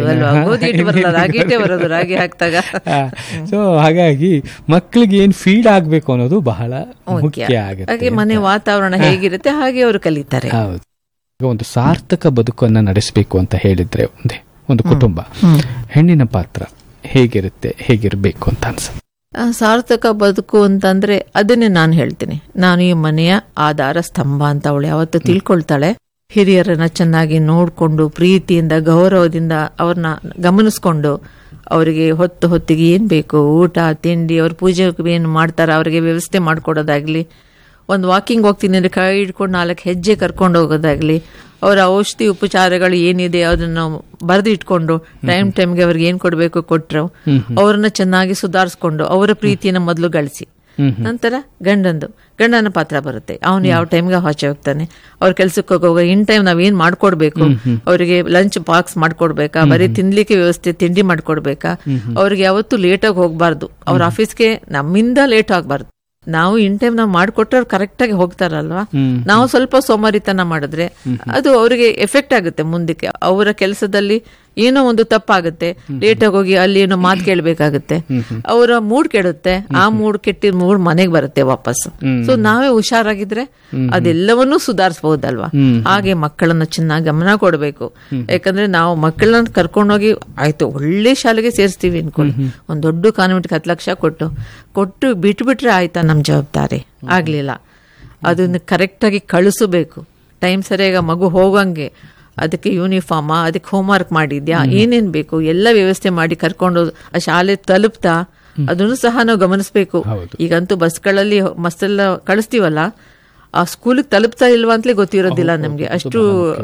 ಸೊ ಹಾಗಾಗಿ ಮಕ್ಕಳಿಗೆ ಏನ್ ಫೀಡ್ ಆಗ್ಬೇಕು ಅನ್ನೋದು ಬಹಳ ಮುಖ್ಯ ಆಗುತ್ತೆ. ಮನೆ ವಾತಾವರಣ ಹೇಗಿರುತ್ತೆ ಹಾಗೆ ಅವರು ಕಲಿತಾರೆ. ಹೌದು. ಒಂದು ಸಾರ್ಥಕ ಬದುಕನ್ನ ನಡೆಸಬೇಕು ಅಂತ ಹೇಳಿದ್ರೆ ಒಂದು ಕುಟುಂಬ, ಹೆಣ್ಣಿನ ಪಾತ್ರ ಹೇಗಿರುತ್ತೆ, ಹೇಗಿರ್ಬೇಕು ಅಂತ ಅನ್ಸುತ್ತೆ? ಸಾರ್ಥಕ ಬದುಕು ಅಂತಂದ್ರೆ ಅದನ್ನೇ ನಾನು ಹೇಳ್ತೀನಿ. ನಾನು ಈ ಮನೆಯ ಆಧಾರ ಸ್ತಂಭ ಅಂತ ಅವಳು ಯಾವತ್ತು ತಿಳ್ಕೊಳ್ತಾಳೆ. ಹಿರಿಯರನ್ನ ಚೆನ್ನಾಗಿ ನೋಡ್ಕೊಂಡು ಪ್ರೀತಿಯಿಂದ ಗೌರವದಿಂದ ಅವ್ರನ್ನ ಗಮನಿಸ್ಕೊಂಡು ಅವರಿಗೆ ಹೊತ್ತಿಗೆ ಏನ್ ಬೇಕು ಊಟ ತಿಂಡಿ, ಅವ್ರ ಪೂಜೆ ಏನು ಮಾಡ್ತಾರ ಅವ್ರಿಗೆ ವ್ಯವಸ್ಥೆ ಮಾಡ್ಕೊಡೋದಾಗ್ಲಿ, ಒಂದು ವಾಕಿಂಗ್ ಹೋಗ್ತೀನಿ ಅಂದ್ರೆ ಕೈ ಹಿಡ್ಕೊಂಡು 4 ಹೆಜ್ಜೆ ಕರ್ಕೊಂಡು ಹೋಗೋದಾಗ್ಲಿ, ಅವರ ಔಷಧಿ ಉಪಚಾರಗಳು ಏನಿದೆ ಅದನ್ನ ಬರೆದು ಇಟ್ಕೊಂಡು ಟೈಮ್ಗೆ ಅವ್ರಿಗೆ ಏನ್ ಕೊಡ್ಬೇಕು ಕೊಟ್ರು, ಅವ್ರನ್ನ ಚೆನ್ನಾಗಿ ಸುಧಾರಿಸ್ಕೊಂಡು ಅವರ ಪ್ರೀತಿಯನ್ನ ಮೊದಲು ಗಳಿಸಿ, ನಂತರ ಗಂಡನ ಪಾತ್ರ ಬರುತ್ತೆ. ಅವನು ಯಾವ ಟೈಮ್ಗೆ ಆಚೆ ಹೋಗ್ತಾನೆ, ಅವ್ರ ಕೆಲ್ಸಕ್ಕೆ ಹೋಗುವಾಗ ಇನ್ ಟೈಮ್ ನಾವ್ ಏನ್ ಮಾಡ್ಕೊಡ್ಬೇಕು, ಅವರಿಗೆ ಲಂಚ್ ಬಾಕ್ಸ್ ಮಾಡ್ಕೊಡ್ಬೇಕಾ, ಬರೀ ತಿನ್ಲಿಕ್ಕೆ ವ್ಯವಸ್ಥೆ ತಿಂಡಿ ಮಾಡ್ಕೊಡ್ಬೇಕಾ, ಅವ್ರಿಗೆ ಯಾವತ್ತೂ ಲೇಟಾಗಿ ಹೋಗ್ಬಾರ್ದು, ಅವ್ರ ಆಫೀಸ್ಗೆ ನಮ್ಮಿಂದ ಲೇಟ್ ಆಗ್ಬಾರ್ದು. ನಾವು ಇನ್ ಟೈಮ್ ನಾವು ಮಾಡ್ಕೊಟ್ರೆ ಅವ್ರು ಕರೆಕ್ಟ್ ಆಗಿ ಹೋಗ್ತಾರಲ್ವಾ. ನಾವು ಸ್ವಲ್ಪ ಸೋಮಾರಿತನ ಮಾಡಿದ್ರೆ ಅದು ಅವರಿಗೆ ಎಫೆಕ್ಟ್ ಆಗುತ್ತೆ ಮುಂದಕ್ಕೆ. ಅವರ ಕೆಲಸದಲ್ಲಿ ಏನೋ ಒಂದು ತಪ್ಪಾಗುತ್ತೆ, ಲೇಟಾಗಿ ಹೋಗಿ ಅಲ್ಲಿ ಏನೋ ಮಾತು ಕೇಳಬೇಕಾಗುತ್ತೆ, ಅವರ ಮೂಡ್ ಕೆಡುತ್ತೆ, ಆ ಮೂಡ್ ಕೆಟ್ಟಿದ ಮೂಡ್ ಮನೆಗೆ ಬರುತ್ತೆ ವಾಪಸ್. ಸೊ ನಾವೇ ಹುಷಾರಾಗಿದ್ರೆ ಅದೆಲ್ಲವನ್ನೂ ಸುಧಾರಿಸಬಹುದಲ್ವಾ. ಹಾಗೆ ಮಕ್ಕಳನ್ನ ಚೆನ್ನಾಗಿ ಗಮನ ಕೊಡಬೇಕು. ಯಾಕಂದ್ರೆ ನಾವು ಮಕ್ಕಳನ್ನ ಕರ್ಕೊಂಡೋಗಿ ಆಯ್ತು ಒಳ್ಳೆ ಶಾಲೆಗೆ ಸೇರಿಸ್ತೀವಿ ಅನ್ಕೊಳ್ಳಿ, ಒಂದ್ ದೊಡ್ಡ ಕಾನ್ವೆಂಟ್ 10 ಲಕ್ಷ ಕೊಟ್ಟು ಬಿಟ್ಬಿಟ್ರೆ ಆಯ್ತಾ ನಮ್ ಜವಾಬ್ದಾರಿ ಆಗ್ಲಿಲ್ಲ. ಅದನ್ನ ಕರೆಕ್ಟಾಗಿ ಕಳಿಸಬೇಕು, ಟೈಮ್ ಸರಿಯಾಗಿ ಮಗು ಹೋಗಂಗೆ, ಅದಕ್ಕೆ ಯೂನಿಫಾರ್ಮ್, ಅದಕ್ಕೆ ಹೋಮ್ವರ್ಕ್ ಮಾಡಿದ್ಯಾ, ಏನೇನ್ ಬೇಕು ಎಲ್ಲ ವ್ಯವಸ್ಥೆ ಮಾಡಿ ಕರ್ಕೊಂಡು ಆ ಶಾಲೆ ತಲುಪ್ತಾ ಅದನ್ನು ಸಹ ನಾವು ಗಮನಿಸಬೇಕು. ಈಗಂತೂ ಬಸ್ಗಳಲ್ಲಿ ಮಸ್ತೆಲ್ಲ ಕಳಿಸ್ತೀವಲ್ಲ, ಆ ಸ್ಕೂಲಿಗೆ ತಲುಪ್ತಾ ಇಲ್ವಾ ಅಂತಲೇ ಗೊತ್ತಿರೋದಿಲ್ಲ ನಮ್ಗೆ, ಅಷ್ಟು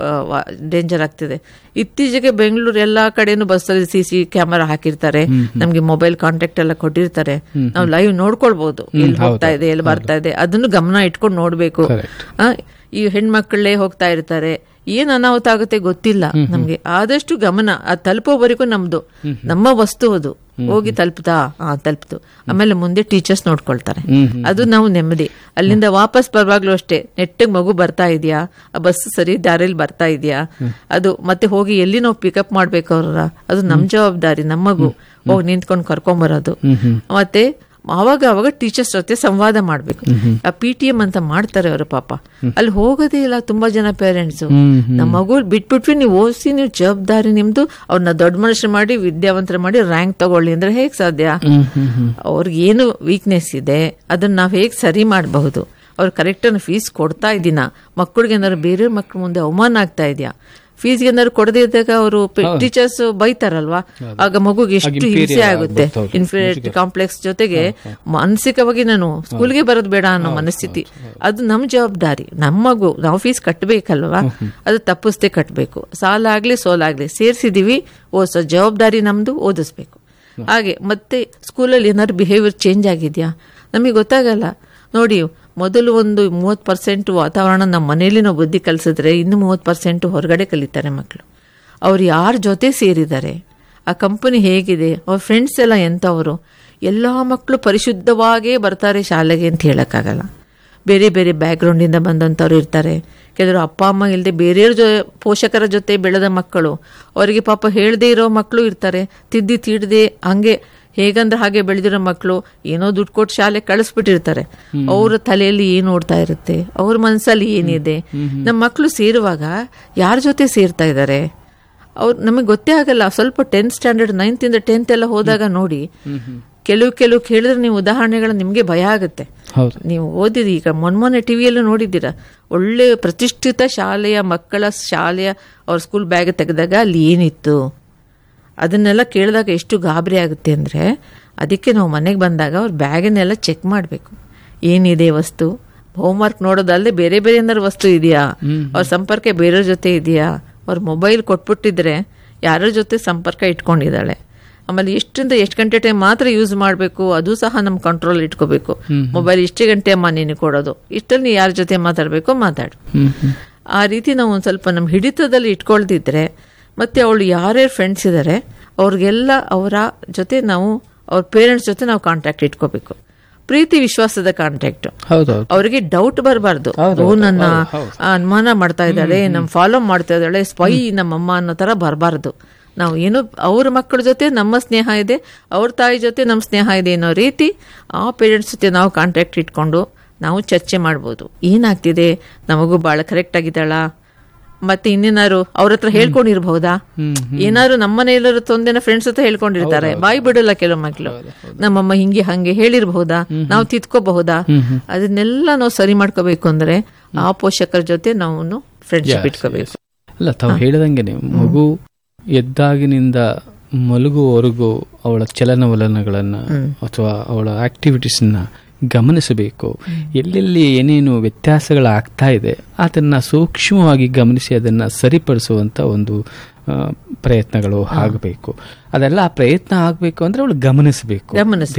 ಡೇಂಜರ್ ಆಗ್ತಿದೆ. ಇತ್ತೀಚೆಗೆ ಬೆಂಗಳೂರು ಎಲ್ಲಾ ಕಡೆನೂ ಬಸ್ಸಲ್ಲಿ CC ಕ್ಯಾಮೆರಾ ಹಾಕಿರ್ತಾರೆ, ನಮ್ಗೆ ಮೊಬೈಲ್ ಕಾಂಟ್ಯಾಕ್ಟ್ ಎಲ್ಲ ಕೊಟ್ಟಿರ್ತಾರೆ, ನಾವು ಲೈವ್ ನೋಡ್ಕೊಳ್ಬಹುದು ಎಲ್ಲಿ ಹೋಗ್ತಾ ಇದೆ ಎಲ್ಲಿ ಬರ್ತಾ ಇದೆ, ಅದನ್ನು ಗಮನ ಇಟ್ಕೊಂಡು ನೋಡ್ಬೇಕು. ಈ ಹೆಣ್ಮಕ್ಳೇ ಹೋಗ್ತಾ ಇರ್ತಾರೆ, ಏನ್ ಅನಾಹುತ ಆಗುತ್ತೆ ಗೊತ್ತಿಲ್ಲ ನಮ್ಗೆ. ಆದಷ್ಟು ಗಮನ ತಲುಪೋವರೆಗೂ ನಮ್ದು ನಮ್ಮ ವಸ್ತು ಅದು ಹೋಗಿ ತಲುಪ್ತಾ ತಲುಪ್ತು, ಆಮೇಲೆ ಮುಂದೆ ಟೀಚರ್ಸ್ ನೋಡ್ಕೊಳ್ತಾರೆ, ಅದು ನಾವು ನೆಮ್ಮದಿ. ಅಲ್ಲಿಂದ ವಾಪಸ್ ಬರುವಾಗ್ಲೂ ಅಷ್ಟೇ ನೆಟ್ಟಿಗೆ ಮಗು ಬರ್ತಾ ಇದೆಯಾ, ಆ ಬಸ್ ಸರಿ ದಾರಿಯಲ್ಲಿ ಬರ್ತಾ ಇದೆಯಾ, ಅದು ಮತ್ತೆ ಹೋಗಿ ಎಲ್ಲಿ ನಾವು ಪಿಕಪ್ ಮಾಡ್ಬೇಕು ಅವ್ರ, ಅದು ನಮ್ ಜವಾಬ್ದಾರಿ. ನಮ್ಮ ಮಗು ಹೋಗಿ ನಿಂತ್ಕೊಂಡು ಕರ್ಕೊಂಬರೋದು. ಮತ್ತೆ ಅವಾಗ ಟೀಚರ್ಸ್ ಜೊತೆ ಸಂವಾದ ಮಾಡ್ಬೇಕು. ಆ PTM ಅಂತ ಮಾಡ್ತಾರೆ ಅವರು, ಪಾಪ ಅಲ್ಲಿ ಹೋಗೋದೇ ಇಲ್ಲ ತುಂಬಾ ಜನ ಪೇರೆಂಟ್ಸ್. ನಮ್ಮ ಮಗು ಬಿಟ್ಬಿಟ್ವಿ, ನೀವು ಓದಿಸಿ, ನೀವು ಜವಾಬ್ದಾರಿ ನಿಮ್ದು, ಅವ್ರನ್ನ ದೊಡ್ಡ ಮನುಷ್ಯರು ಮಾಡಿ ವಿದ್ಯಾವಂತರ ಮಾಡಿ ರ್ಯಾಂಕ್ ತಗೊಳ್ಳಿ ಅಂದ್ರೆ ಹೇಗ್ ಸಾಧ್ಯ? ಅವ್ರಿಗೆ ಏನು ವೀಕ್ನೆಸ್ ಇದೆ ಅದನ್ನ ನಾವ್ ಹೇಗ್ ಸರಿ ಮಾಡಬಹುದು? ಅವ್ರು ಕರೆಕ್ಟ್ ಫೀಸ್ ಕೊಡ್ತಾ ಇದ್ದೀನ, ಮಕ್ಕಳಿಗೆ ಏನಾದ್ರು ಬೇರೆ ಮಕ್ಳ ಮುಂದೆ ಅವಮಾನ ಆಗ್ತಾ ಇದೆಯಾ? ಫೀಸ್ಗೆ ಏನಾದ್ರು ಕೊಡದೇ ಇದ್ದಾಗ ಅವರು ಟೀಚರ್ಸ್ ಬೈತಾರಲ್ವಾ, ಆಗ ಮಗುಗೆ ಎಷ್ಟು ಹಿಂಸೆ ಆಗುತ್ತೆ. ಇನ್ಫೀರಿಯಾರಿಟಿ ಕಾಂಪ್ಲೆಕ್ಸ್ ಜೊತೆಗೆ ಮಾನಸಿಕವಾಗಿ ನಾನು ಸ್ಕೂಲ್ಗೆ ಬರೋದು ಬೇಡ ಅನ್ನೋ ಮನಸ್ಥಿತಿ. ಅದು ನಮ್ ಜವಾಬ್ದಾರಿ. ನಮ್ಮ ಮಗು ನಾವು ಫೀಸ್ ಕಟ್ಟಬೇಕಲ್ವಾ, ಅದು ತಪ್ಪಿಸ್ದೆ ಕಟ್ಟಬೇಕು. ಸಾಲ ಆಗ್ಲಿ ಸೋಲಾಗ್ಲಿ ಸೇರ್ಸಿದೀವಿ, ಓದಿಸೋ ಜವಾಬ್ದಾರಿ ನಮ್ದು, ಓದಿಸ್ಬೇಕು. ಹಾಗೆ ಮತ್ತೆ ಸ್ಕೂಲಲ್ಲಿ ಏನಾದ್ರು ಬಿಹೇವಿಯರ್ ಚೇಂಜ್ ಆಗಿದ್ಯಾ ನಮಗೆ ಗೊತ್ತಾಗಲ್ಲ. ನೋಡಿ, ಮೊದಲು ಒಂದು 30% ವಾತಾವರಣ ನಮ್ಮ ಮನೆಯಲ್ಲಿ ನಾವು ಬುದ್ಧಿ ಕಲಿಸಿದ್ರೆ, ಇನ್ನು 30% ಹೊರಗಡೆ ಕಲಿತಾರೆ ಮಕ್ಕಳು. ಅವ್ರು ಯಾರ ಜೊತೆ ಸೇರಿದ್ದಾರೆ, ಆ ಕಂಪನಿ ಹೇಗಿದೆ, ಅವ್ರ ಫ್ರೆಂಡ್ಸ್ ಎಲ್ಲ ಎಂಥವರು. ಎಲ್ಲ ಮಕ್ಕಳು ಪರಿಶುದ್ಧವಾಗೇ ಬರ್ತಾರೆ ಶಾಲೆಗೆ ಅಂತ ಹೇಳಕ್ಕಾಗಲ್ಲ. ಬೇರೆ ಬೇರೆ ಬ್ಯಾಕ್ಗ್ರೌಂಡ್ ಇಂದ ಬಂದಂಥವ್ರು ಇರ್ತಾರೆ. ಕೆಲವರು ಅಪ್ಪ ಅಮ್ಮ ಇಲ್ಲದೆ ಬೇರೆಯವ್ರ ಪೋಷಕರ ಜೊತೆ ಬೆಳೆದ ಮಕ್ಕಳು, ಅವರಿಗೆ ಪಾಪ ಹೇಳದೇ ಇರೋ ಮಕ್ಕಳು ಇರ್ತಾರೆ. ತಿದ್ದಿ ತೀಡದೆ ಹಂಗೆ ಹೇಗಂದ್ರೆ ಹಾಗೆ ಬೆಳೆದಿರೋ ಮಕ್ಕಳು ಏನೋ ದುಡ್ಡು ಕೊಟ್ಟು ಶಾಲೆ ಕಳಿಸ್ಬಿಟ್ಟಿರ್ತಾರೆ. ಅವ್ರ ತಲೆಯಲ್ಲಿ ಏನ್ ಓಡ್ತಾ ಇರುತ್ತೆ, ಅವ್ರ ಮನಸ್ಸಲ್ಲಿ ಏನಿದೆ. ನಮ್ಮ ಮಕ್ಕಳು ಸೇರುವಾಗ ಯಾರ ಜೊತೆ ಸೇರ್ತಾ ಇದ್ದಾರೆ ಅವ್ರು ನಮಗೆ ಗೊತ್ತೇ ಆಗಲ್ಲ. ಸ್ವಲ್ಪ 10th ಸ್ಟ್ಯಾಂಡರ್ಡ್ 9th ಇಂದ 10th ಎಲ್ಲ ಹೋದಾಗ ನೋಡಿ, ಕೆಲವು ಕೇಳಿದ್ರೆ ನೀವು ಉದಾಹರಣೆಗಳು ನಿಮ್ಗೆ ಭಯ ಆಗುತ್ತೆ. ನೀವು ಓದಿರಿ, ಈಗ ಮೊನ್ನೆ ಟಿವಿಯಲ್ಲೂ ನೋಡಿದ್ದೀರಾ, ಒಳ್ಳೆ ಪ್ರತಿಷ್ಠಿತ ಶಾಲೆಯ ಮಕ್ಕಳ ಅವ್ರ ಸ್ಕೂಲ್ ಬ್ಯಾಗ್ ತೆಗೆದಾಗ ಅಲ್ಲಿ ಏನಿತ್ತು ಅದನ್ನೆಲ್ಲ ಕೇಳಿದಾಗ ಎಷ್ಟು ಗಾಬರಿ ಆಗುತ್ತೆ ಅಂದರೆ, ಅದಕ್ಕೆ ನಾವು ಮನೆಗೆ ಬಂದಾಗ ಅವ್ರ ಬ್ಯಾಗನ್ನೆಲ್ಲ ಚೆಕ್ ಮಾಡಬೇಕು, ಏನಿದೆ ವಸ್ತು. ಹೋಮ್ವರ್ಕ್ ನೋಡೋದಲ್ಲದೆ ಬೇರೆ ಬೇರೆ ಏನಾದ್ರು ವಸ್ತು ಇದೆಯಾ, ಅವ್ರ ಸಂಪರ್ಕ ಬೇರೆಯವ್ರ ಜೊತೆ ಇದೆಯಾ, ಅವ್ರ ಮೊಬೈಲ್ ಕೊಟ್ಬಿಟ್ಟಿದ್ರೆ ಯಾರ ಜೊತೆ ಸಂಪರ್ಕ ಇಟ್ಕೊಂಡಿದ್ದಾಳೆ, ಆಮೇಲೆ ಎಷ್ಟರಿಂದ ಎಷ್ಟು ಗಂಟೆ ಟೈಮ್ ಮಾತ್ರ ಯೂಸ್ ಮಾಡಬೇಕು ಅದು ಸಹ ನಮ್ಮ ಕಂಟ್ರೋಲ್ ಇಟ್ಕೋಬೇಕು. ಮೊಬೈಲ್ ಇಷ್ಟೇ ಗಂಟೆ ಅಮ್ಮ ನೀನು ಕೊಡೋದು, ಇಷ್ಟಲ್ಲಿ ನೀ ಯಾರ ಜೊತೆ ಮಾತಾಡಬೇಕು ಮಾತಾಡು. ಆ ರೀತಿ ನಾವು ಒಂದು ಸ್ವಲ್ಪ ನಮ್ಮ ಹಿಡಿತದಲ್ಲಿ ಇಟ್ಕೊಳ್ದಿದ್ರೆ, ಮತ್ತೆ ಅವಳು ಯಾರ್ಯಾರು ಫ್ರೆಂಡ್ಸ್ ಇದ್ದಾರೆ ಅವ್ರಿಗೆಲ್ಲ ಅವರ ಜೊತೆ ನಾವು, ಅವ್ರ ಪೇರೆಂಟ್ಸ್ ಜೊತೆ ನಾವು ಕಾಂಟ್ಯಾಕ್ಟ್ ಇಟ್ಕೋಬೇಕು. ಪ್ರೀತಿ ವಿಶ್ವಾಸದ ಕಾಂಟ್ಯಾಕ್ಟ್. ಅವರಿಗೆ ಡೌಟ್ ಬರಬಾರ್ದು, ನನ್ನ ಅನುಮಾನ ಮಾಡ್ತಾ ಇದ್ದಾಳೆ, ನಮ್ ಫಾಲೋ ಮಾಡ್ತಾ ಇದ್ದಾಳೆ, ಸ್ಪೈ ನಮ್ಮಮ್ಮ ಅನ್ನೋ ತರ ಬರಬಾರ್ದು. ನಾವು ಏನು ಅವ್ರ ಮಕ್ಕಳ ಜೊತೆ ನಮ್ಮ ಸ್ನೇಹ ಇದೆ, ಅವ್ರ ತಾಯಿ ಜೊತೆ ನಮ್ಮ ಸ್ನೇಹ ಇದೆ ಅನ್ನೋ ರೀತಿ ಆ ಪೇರೆಂಟ್ಸ್ ಜೊತೆ ನಾವು ಕಾಂಟ್ಯಾಕ್ಟ್ ಇಟ್ಕೊಂಡು ನಾವು ಚರ್ಚೆ ಮಾಡ್ಬೋದು. ಏನಾಗ್ತಿದೆ, ನಮಗೂ ಬಹಳ ಕರೆಕ್ಟ್ ಆಗಿದ್ದಾಳ, ಮತ್ತೆ ಇನ್ನೇನಾರು ಅವ್ರ ಹತ್ರ ಹೇಳ್ಕೊಂಡಿರ್ಬಹುದಾ, ಏನಾದ್ರು ನಮ್ಮನೆಯಲ್ಲರೂ ತೊಂದೆನ ಫ್ರೆಂಡ್ಸ್ ಹತ್ರ ಹೇಳ್ಕೊಂಡಿರ್ತಾರೆ, ಬಾಯಿ ಬಿಡಲ್ಲ ಕೆಲವು ಮಕ್ಕಳು, ನಮ್ಮಮ್ಮ ಹಿಂಗೆ ಹಂಗೆ ಹೇಳಿರ್ಬಹುದಾ, ನಾವು ತಿದ್ಕೋಬಹುದಾ, ಅದನ್ನೆಲ್ಲ ನಾವು ಸರಿ ಮಾಡ್ಕೋಬೇಕು ಅಂದ್ರೆ ಆ ಪೋಷಕರ ಜೊತೆ ನಾವು ಫ್ರೆಂಡ್ಶಿಪ್ ಇಟ್ಕೋಬೇಕು. ಅಲ್ಲ, ತಾವು ಹೇಳಿದಂಗೆ ಮಗು ಎದ್ದಾಗಿನಿಂದ ಮಲಗುವವರೆಗೂ ಅವಳ ಚಲನವಲನಗಳನ್ನ ಅಥವಾ ಅವಳ ಆಕ್ಟಿವಿಟೀಸ್ನ ಗಮನಿಸಬೇಕು. ಎಲ್ಲೆಲ್ಲಿ ಏನೇನು ವ್ಯತ್ಯಾಸಗಳಾಗ್ತಾ ಇದೆ ಅದನ್ನ ಸೂಕ್ಷ್ಮವಾಗಿ ಗಮನಿಸಿ ಅದನ್ನ ಸರಿಪಡಿಸುವಂತ ಒಂದು ಪ್ರಯತ್ನಗಳು ಆಗಬೇಕು. ಅದೆಲ್ಲ ಆ ಪ್ರಯತ್ನ ಆಗ್ಬೇಕು ಅಂದ್ರೆ ಅವಳು ಗಮನಿಸಬೇಕು.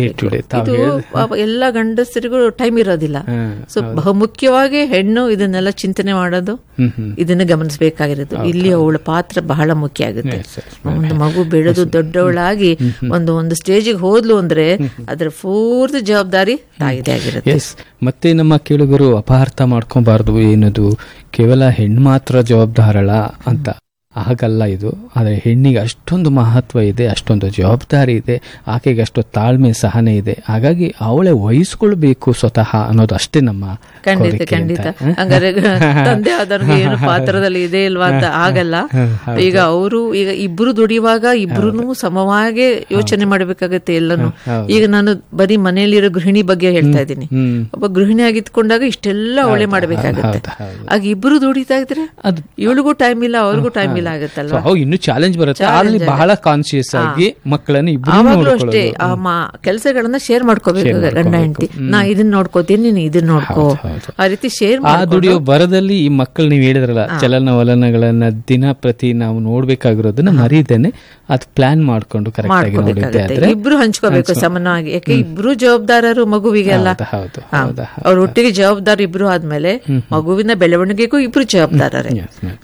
ಎಲ್ಲ ಗಂಡಸರಿಗೂ ಟೈಮ್ ಇರೋದಿಲ್ಲ. ಸೊ ಬಹುಮುಖ್ಯವಾಗಿ ಹೆಣ್ಣು ಇದನ್ನೆಲ್ಲ ಚಿಂತನೆ ಮಾಡೋದು, ಇದನ್ನ ಗಮನಿಸಬೇಕಾಗಿರೋದು. ಇಲ್ಲಿ ಅವಳ ಪಾತ್ರ ಬಹಳ ಮುಖ್ಯ ಆಗುತ್ತೆ. ಒಂದು ಮಗು ಬೆಳೆದು ದೊಡ್ಡವಳಾಗಿ ಒಂದು ಸ್ಟೇಜಿಗೆ ಹೋದ್ಲು ಅಂದ್ರೆ ಅದರ ಪೂರ್ತಿ ಜವಾಬ್ದಾರಿ ತಾಯಿದೇ ಆಗಿರುತ್ತೆ. ಮತ್ತೆ ನಮ್ಮ ಕೇಳುಗರು ಅಪಾರ್ಥ ಮಾಡ್ಕೊಬಾರ್ದು, ಏನದು ಕೇವಲ ಹೆಣ್ಣು ಮಾತ್ರ ಜವಾಬ್ದಾರಳ ಅಂತ. ಹಾಗಲ್ಲ ಇದು. ಆದರೆ ಹೆಣ್ಣಿಗೆ ಅಷ್ಟೊಂದು ಮಹತ್ವ ಇದೆ, ಅಷ್ಟೊಂದು ಜವಾಬ್ದಾರಿ ಇದೆ, ಆಕೆಗೆ ಅಷ್ಟು ತಾಳ್ಮೆ ಸಹನೆ ಇದೆ. ಹಾಗಾಗಿ ಅವಳೇ ವಹಿಸ್ಕೊಳ್ಬೇಕು ಸ್ವತಃ ಅನ್ನೋದು ಅಷ್ಟೇ ನಮ್ಮ ಖಂಡಿತ ಖಂಡಿತ. ಹಂಗಾರೆ ತಂದೆ ಆದವ್ರಿಗೆ ಏನು ಪಾತ್ರದಲ್ಲಿ ಇದೆ ಇಲ್ವಾ ಅಂತ ಆಗಲ್ಲ. ಈಗ ಈಗ ಇಬ್ರು ದುಡಿಯುವಾಗ ಇಬ್ರು ಸಮವಾಗಿ ಯೋಚನೆ ಮಾಡ್ಬೇಕಾಗತ್ತೆ ಎಲ್ಲಾನು. ಈಗ ನಾನು ಬರೀ ಮನೆಯಲ್ಲಿರೋ ಗೃಹಿಣಿ ಬಗ್ಗೆ ಹೇಳ್ತಾ ಇದ್ದೀನಿ. ಒಬ್ಬ ಗೃಹಿಣಿ ಆಗಿದ್ಕೊಂಡಾಗ ಇಷ್ಟೆಲ್ಲ ಅವಳೆ ಮಾಡ್ಬೇಕಾಗತ್ತೆ. ಆಗ ಇಬ್ರು ದುಡಿತಾ ಇದ್ರೆ ಇವಳಿಗೂ ಟೈಮ್ ಇಲ್ಲ, ಅವ್ರಿಗೂ ಟೈಮ್ ಇಲ್ಲ ಆಗುತ್ತಲ್ಲ. ಇನ್ನು ಚಾಲೆಂಜ್ ಬರುತ್ತೆ. ಅಲ್ಲಿ ಬಹಳ ಕಾನ್ಶಿಯಸ್ ಆಗಿ ಮಕ್ಕಳನ್ನು ಆವಾಗ್ಲೂ ಅಷ್ಟೇ ಕೆಲಸಗಳನ್ನ ಶೇರ್ ಮಾಡ್ಕೋಬೇಕು ಗಂಡ ಹೆಂಡತಿ. ನಾ ಇದನ್ನ ನೋಡ್ಕೋತೀನಿ, ನೀನು ಇದನ್ನ ನೋಡ್ಕೋ, ಆ ರೀತಿ ಶೇರ್ ಆ ದುಡಿಯೋ ಬರದಲ್ಲಿ ಈ ಮಕ್ಕಳು ನೀವು ಹೇಳಿದ್ರಲ್ಲ ಚಲನವಲನಗಳನ್ನ ದಿನ ಪ್ರತಿ ನಾವು ನೋಡ್ಬೇಕಾಗಿರೋದನ್ನ ಮರೀದೇನೆ ಅದು ಪ್ಲಾನ್ ಮಾಡ್ಕೊಂಡು ಕರೆಕ್ಟ್ ಇಬ್ರು ಹಂಚ್ಕೋಬೇಕು ಸಮಾನವಾಗಿ. ಯಾಕೆ ಇಬ್ರು ಜವಾಬ್ದಾರರು ಮಗುವಿಗೆಲ್ಲ. ಅವ್ರ ಒಟ್ಟಿಗೆ ಜವಾಬ್ದಾರಿ ಇಬ್ರು ಆದ್ಮೇಲೆ ಮಗುವಿನ ಬೆಳವಣಿಗೆಗೂ ಇಬ್ರು ಜವಾಬ್ದಾರರೇ.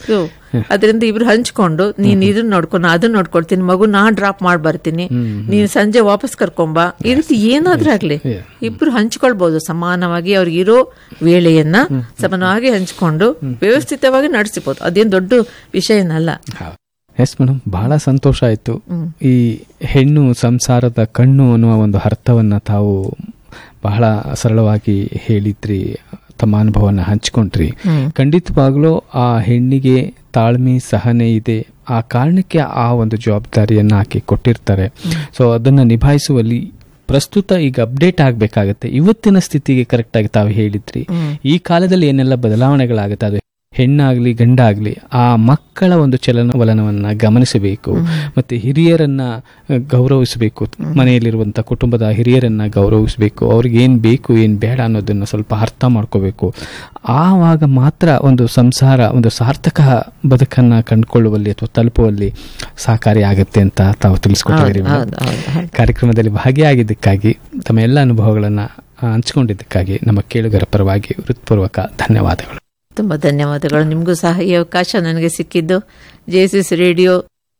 ಅದರಿಂದ ಇಬ್ರು ಹಂಚ್ಕೊಂಡು ನೀನ್ ಇದನ್ನ ನೋಡ್ಕೊ, ನಾ ಅದನ್ನ ನೋಡ್ಕೊಳ್ತೀನಿ, ಮಗು ನಾ ಡ್ರಾಪ್ ಮಾಡಿ ಬರ್ತೀನಿ, ನೀನ್ ಸಂಜೆ ವಾಪಸ್ ಕರ್ಕೊಂಬ, ಈ ರೀತಿ ಏನಾದ್ರೂ ಆಗ್ಲಿ ಇಬ್ರು ಹಂಚ್ಕೊಳ್ಬಹುದು ಸಮಾನವಾಗಿ. ಅವ್ರಿಗಿರೋ ವೇಳೆಯನ್ನ ಸಮಾನವಾಗಿ ಹಂಚ್ಕೊಂಡು ವ್ಯವಸ್ಥಿತವಾಗಿ ನಡೆಸಬಹುದು. ಅದೇನ್ ದೊಡ್ಡ ವಿಷಯ ಏನಲ್ಲ. ಎಸ್ ಮೇಡಮ್, ಬಹಳ ಸಂತೋಷ ಆಯ್ತು. ಈ ಹೆಣ್ಣು ಸಂಸಾರದ ಕಣ್ಣು ಅನ್ನುವ ಒಂದು ಅರ್ಥವನ್ನ ತಾವು ಬಹಳ ಸರಳವಾಗಿ ಹೇಳಿದ್ರಿ, ತಮ್ಮ ಅನುಭವನ ಹಂಚ್ಕೊಂಡ್ರಿ. ಖಂಡಿತವಾಗ್ಲೂ ಆ ಹೆಣ್ಣಿಗೆ ತಾಳ್ಮೆ ಸಹನೆ ಇದೆ, ಆ ಕಾರಣಕ್ಕೆ ಆ ಒಂದು ಜವಾಬ್ದಾರಿಯನ್ನ ಆಕೆ ಕೊಟ್ಟಿರ್ತಾರೆ. ಸೊ ಅದನ್ನ ನಿಭಾಯಿಸುವಲ್ಲಿ ಪ್ರಸ್ತುತ ಈಗ ಅಪ್ಡೇಟ್ ಆಗ್ಬೇಕಾಗತ್ತೆ. ಇವತ್ತಿನ ಸ್ಥಿತಿಗೆ ಕರೆಕ್ಟ್ ಆಗಿ ತಾವು ಹೇಳಿದ್ರಿ. ಈ ಕಾಲದಲ್ಲಿ ಏನೆಲ್ಲ ಬದಲಾವಣೆಗಳಾಗುತ್ತೆ, ಅದು ಹೆಣ್ಣಾಗ್ಲಿ ಗಂಡಾಗ್ಲಿ ಆ ಮಕ್ಕಳ ಒಂದು ಚಲನವಲನವನ್ನ ಗಮನಿಸಬೇಕು, ಮತ್ತೆ ಹಿರಿಯರನ್ನ ಗೌರವಿಸಬೇಕು, ಮನೆಯಲ್ಲಿರುವಂತ ಕುಟುಂಬದ ಹಿರಿಯರನ್ನ ಗೌರವಿಸಬೇಕು, ಅವ್ರಿಗೆ ಏನ್ ಬೇಕು ಏನ್ ಬೇಡ ಅನ್ನೋದನ್ನ ಸ್ವಲ್ಪ ಅರ್ಥ ಮಾಡ್ಕೋಬೇಕು. ಆವಾಗ ಮಾತ್ರ ಒಂದು ಸಂಸಾರ ಒಂದು ಸಾರ್ಥಕ ಬದುಕನ್ನ ಕಂಡುಕೊಳ್ಳುವಲ್ಲಿ ಅಥವಾ ತಲುಪುವಲ್ಲಿ ಸಹಕಾರಿ ಆಗತ್ತೆ ಅಂತ ತಾವು ತಿಳಿಸ್ಕೊಟ್ಟಿದ್ದೀರಿ. ಕಾರ್ಯಕ್ರಮದಲ್ಲಿ ಭಾಗಿಯಾಗಿದ್ದಕ್ಕಾಗಿ, ತಮ್ಮ ಎಲ್ಲ ಅನುಭವಗಳನ್ನ ಹಂಚಿಕೊಂಡಿದ್ದಕ್ಕಾಗಿ ನಮ್ಮ ಕೇಳುಗರ ಪರವಾಗಿ ಹೃತ್ಪೂರ್ವಕ ಧನ್ಯವಾದಗಳು. ತುಂಬಾ ಧನ್ಯವಾದಗಳು. ನಿಮಗೂ ಸಹ ಈ ಅವಕಾಶ ನನಗೆ ಸಿಕ್ಕಿದ್ದು ಜೆಎಸ್ಎಸ್ ರೇಡಿಯೋ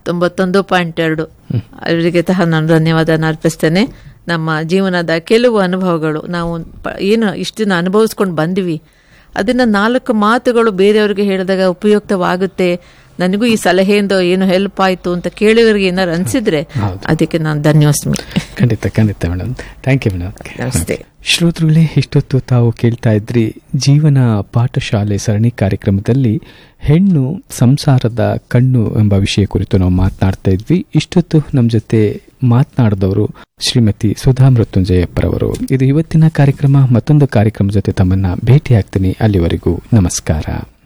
91.2 ಅವರಿಗೆ ಸಹ ನಾನು ಧನ್ಯವಾದ ಅರ್ಪಿಸ್ತೇನೆ. ನಮ್ಮ ಜೀವನದ ಕೆಲವು ಅನುಭವಗಳು ನಾವು ಏನು ಇಷ್ಟು ದಿನ ಅನುಭವಿಸ್ಕೊಂಡು ಬಂದ್ವಿ, ಅದನ್ನ 4 ಮಾತುಗಳು ಬೇರೆಯವ್ರಿಗೆ ಹೇಳಿದಾಗ ಉಪಯುಕ್ತವಾಗುತ್ತೆ, ನನಗೂ ಈ ಸಲಹೆಯಿಂದ ಏನು ಹೆಲ್ಪ್ ಆಯ್ತು ಅಂತ ಕೇಳಿದವರಿಗೆ ಏನಾರು ಅನ್ಸಿದ್ರೆ ಅದಕ್ಕೆ ನಾನು ಧನ್ಯೋಸ್ಮಿ. ಖಂಡಿತ ಖಂಡಿತ ಮೇಡಮ್, ಥ್ಯಾಂಕ್ ಯು ಮೇಡಮ್. ನಮಸ್ತೆ. ಶ್ರೋತೃಗಳೇ, ಇಷ್ಟೊತ್ತು ತಾವು ಕೇಳ್ತಾ ಇದ್ರಿ ಜೀವನ ಪಾಠಶಾಲೆ ಸರಣಿ ಕಾರ್ಯಕ್ರಮದಲ್ಲಿ ಹೆಣ್ಣು ಸಂಸಾರದ ಕಣ್ಣು ಎಂಬ ವಿಷಯ ಕುರಿತು ನಾವು ಮಾತನಾಡ್ತಾ ಇದ್ವಿ. ಇಷ್ಟೊತ್ತು ನಮ್ಮ ಜೊತೆ ಮಾತನಾಡಿದವರು ಶ್ರೀಮತಿ ಸುಧಾ ಮೃತ್ಯುಂಜಯಪ್ಪರವರು. ಇದು ಇವತ್ತಿನ ಕಾರ್ಯಕ್ರಮ. ಮತ್ತೊಂದು ಕಾರ್ಯಕ್ರಮ ಜೊತೆ ತಮ್ಮನ್ನ ಭೇಟಿ ಆಗ್ತೀನಿ. ಅಲ್ಲಿವರೆಗೂ ನಮಸ್ಕಾರ.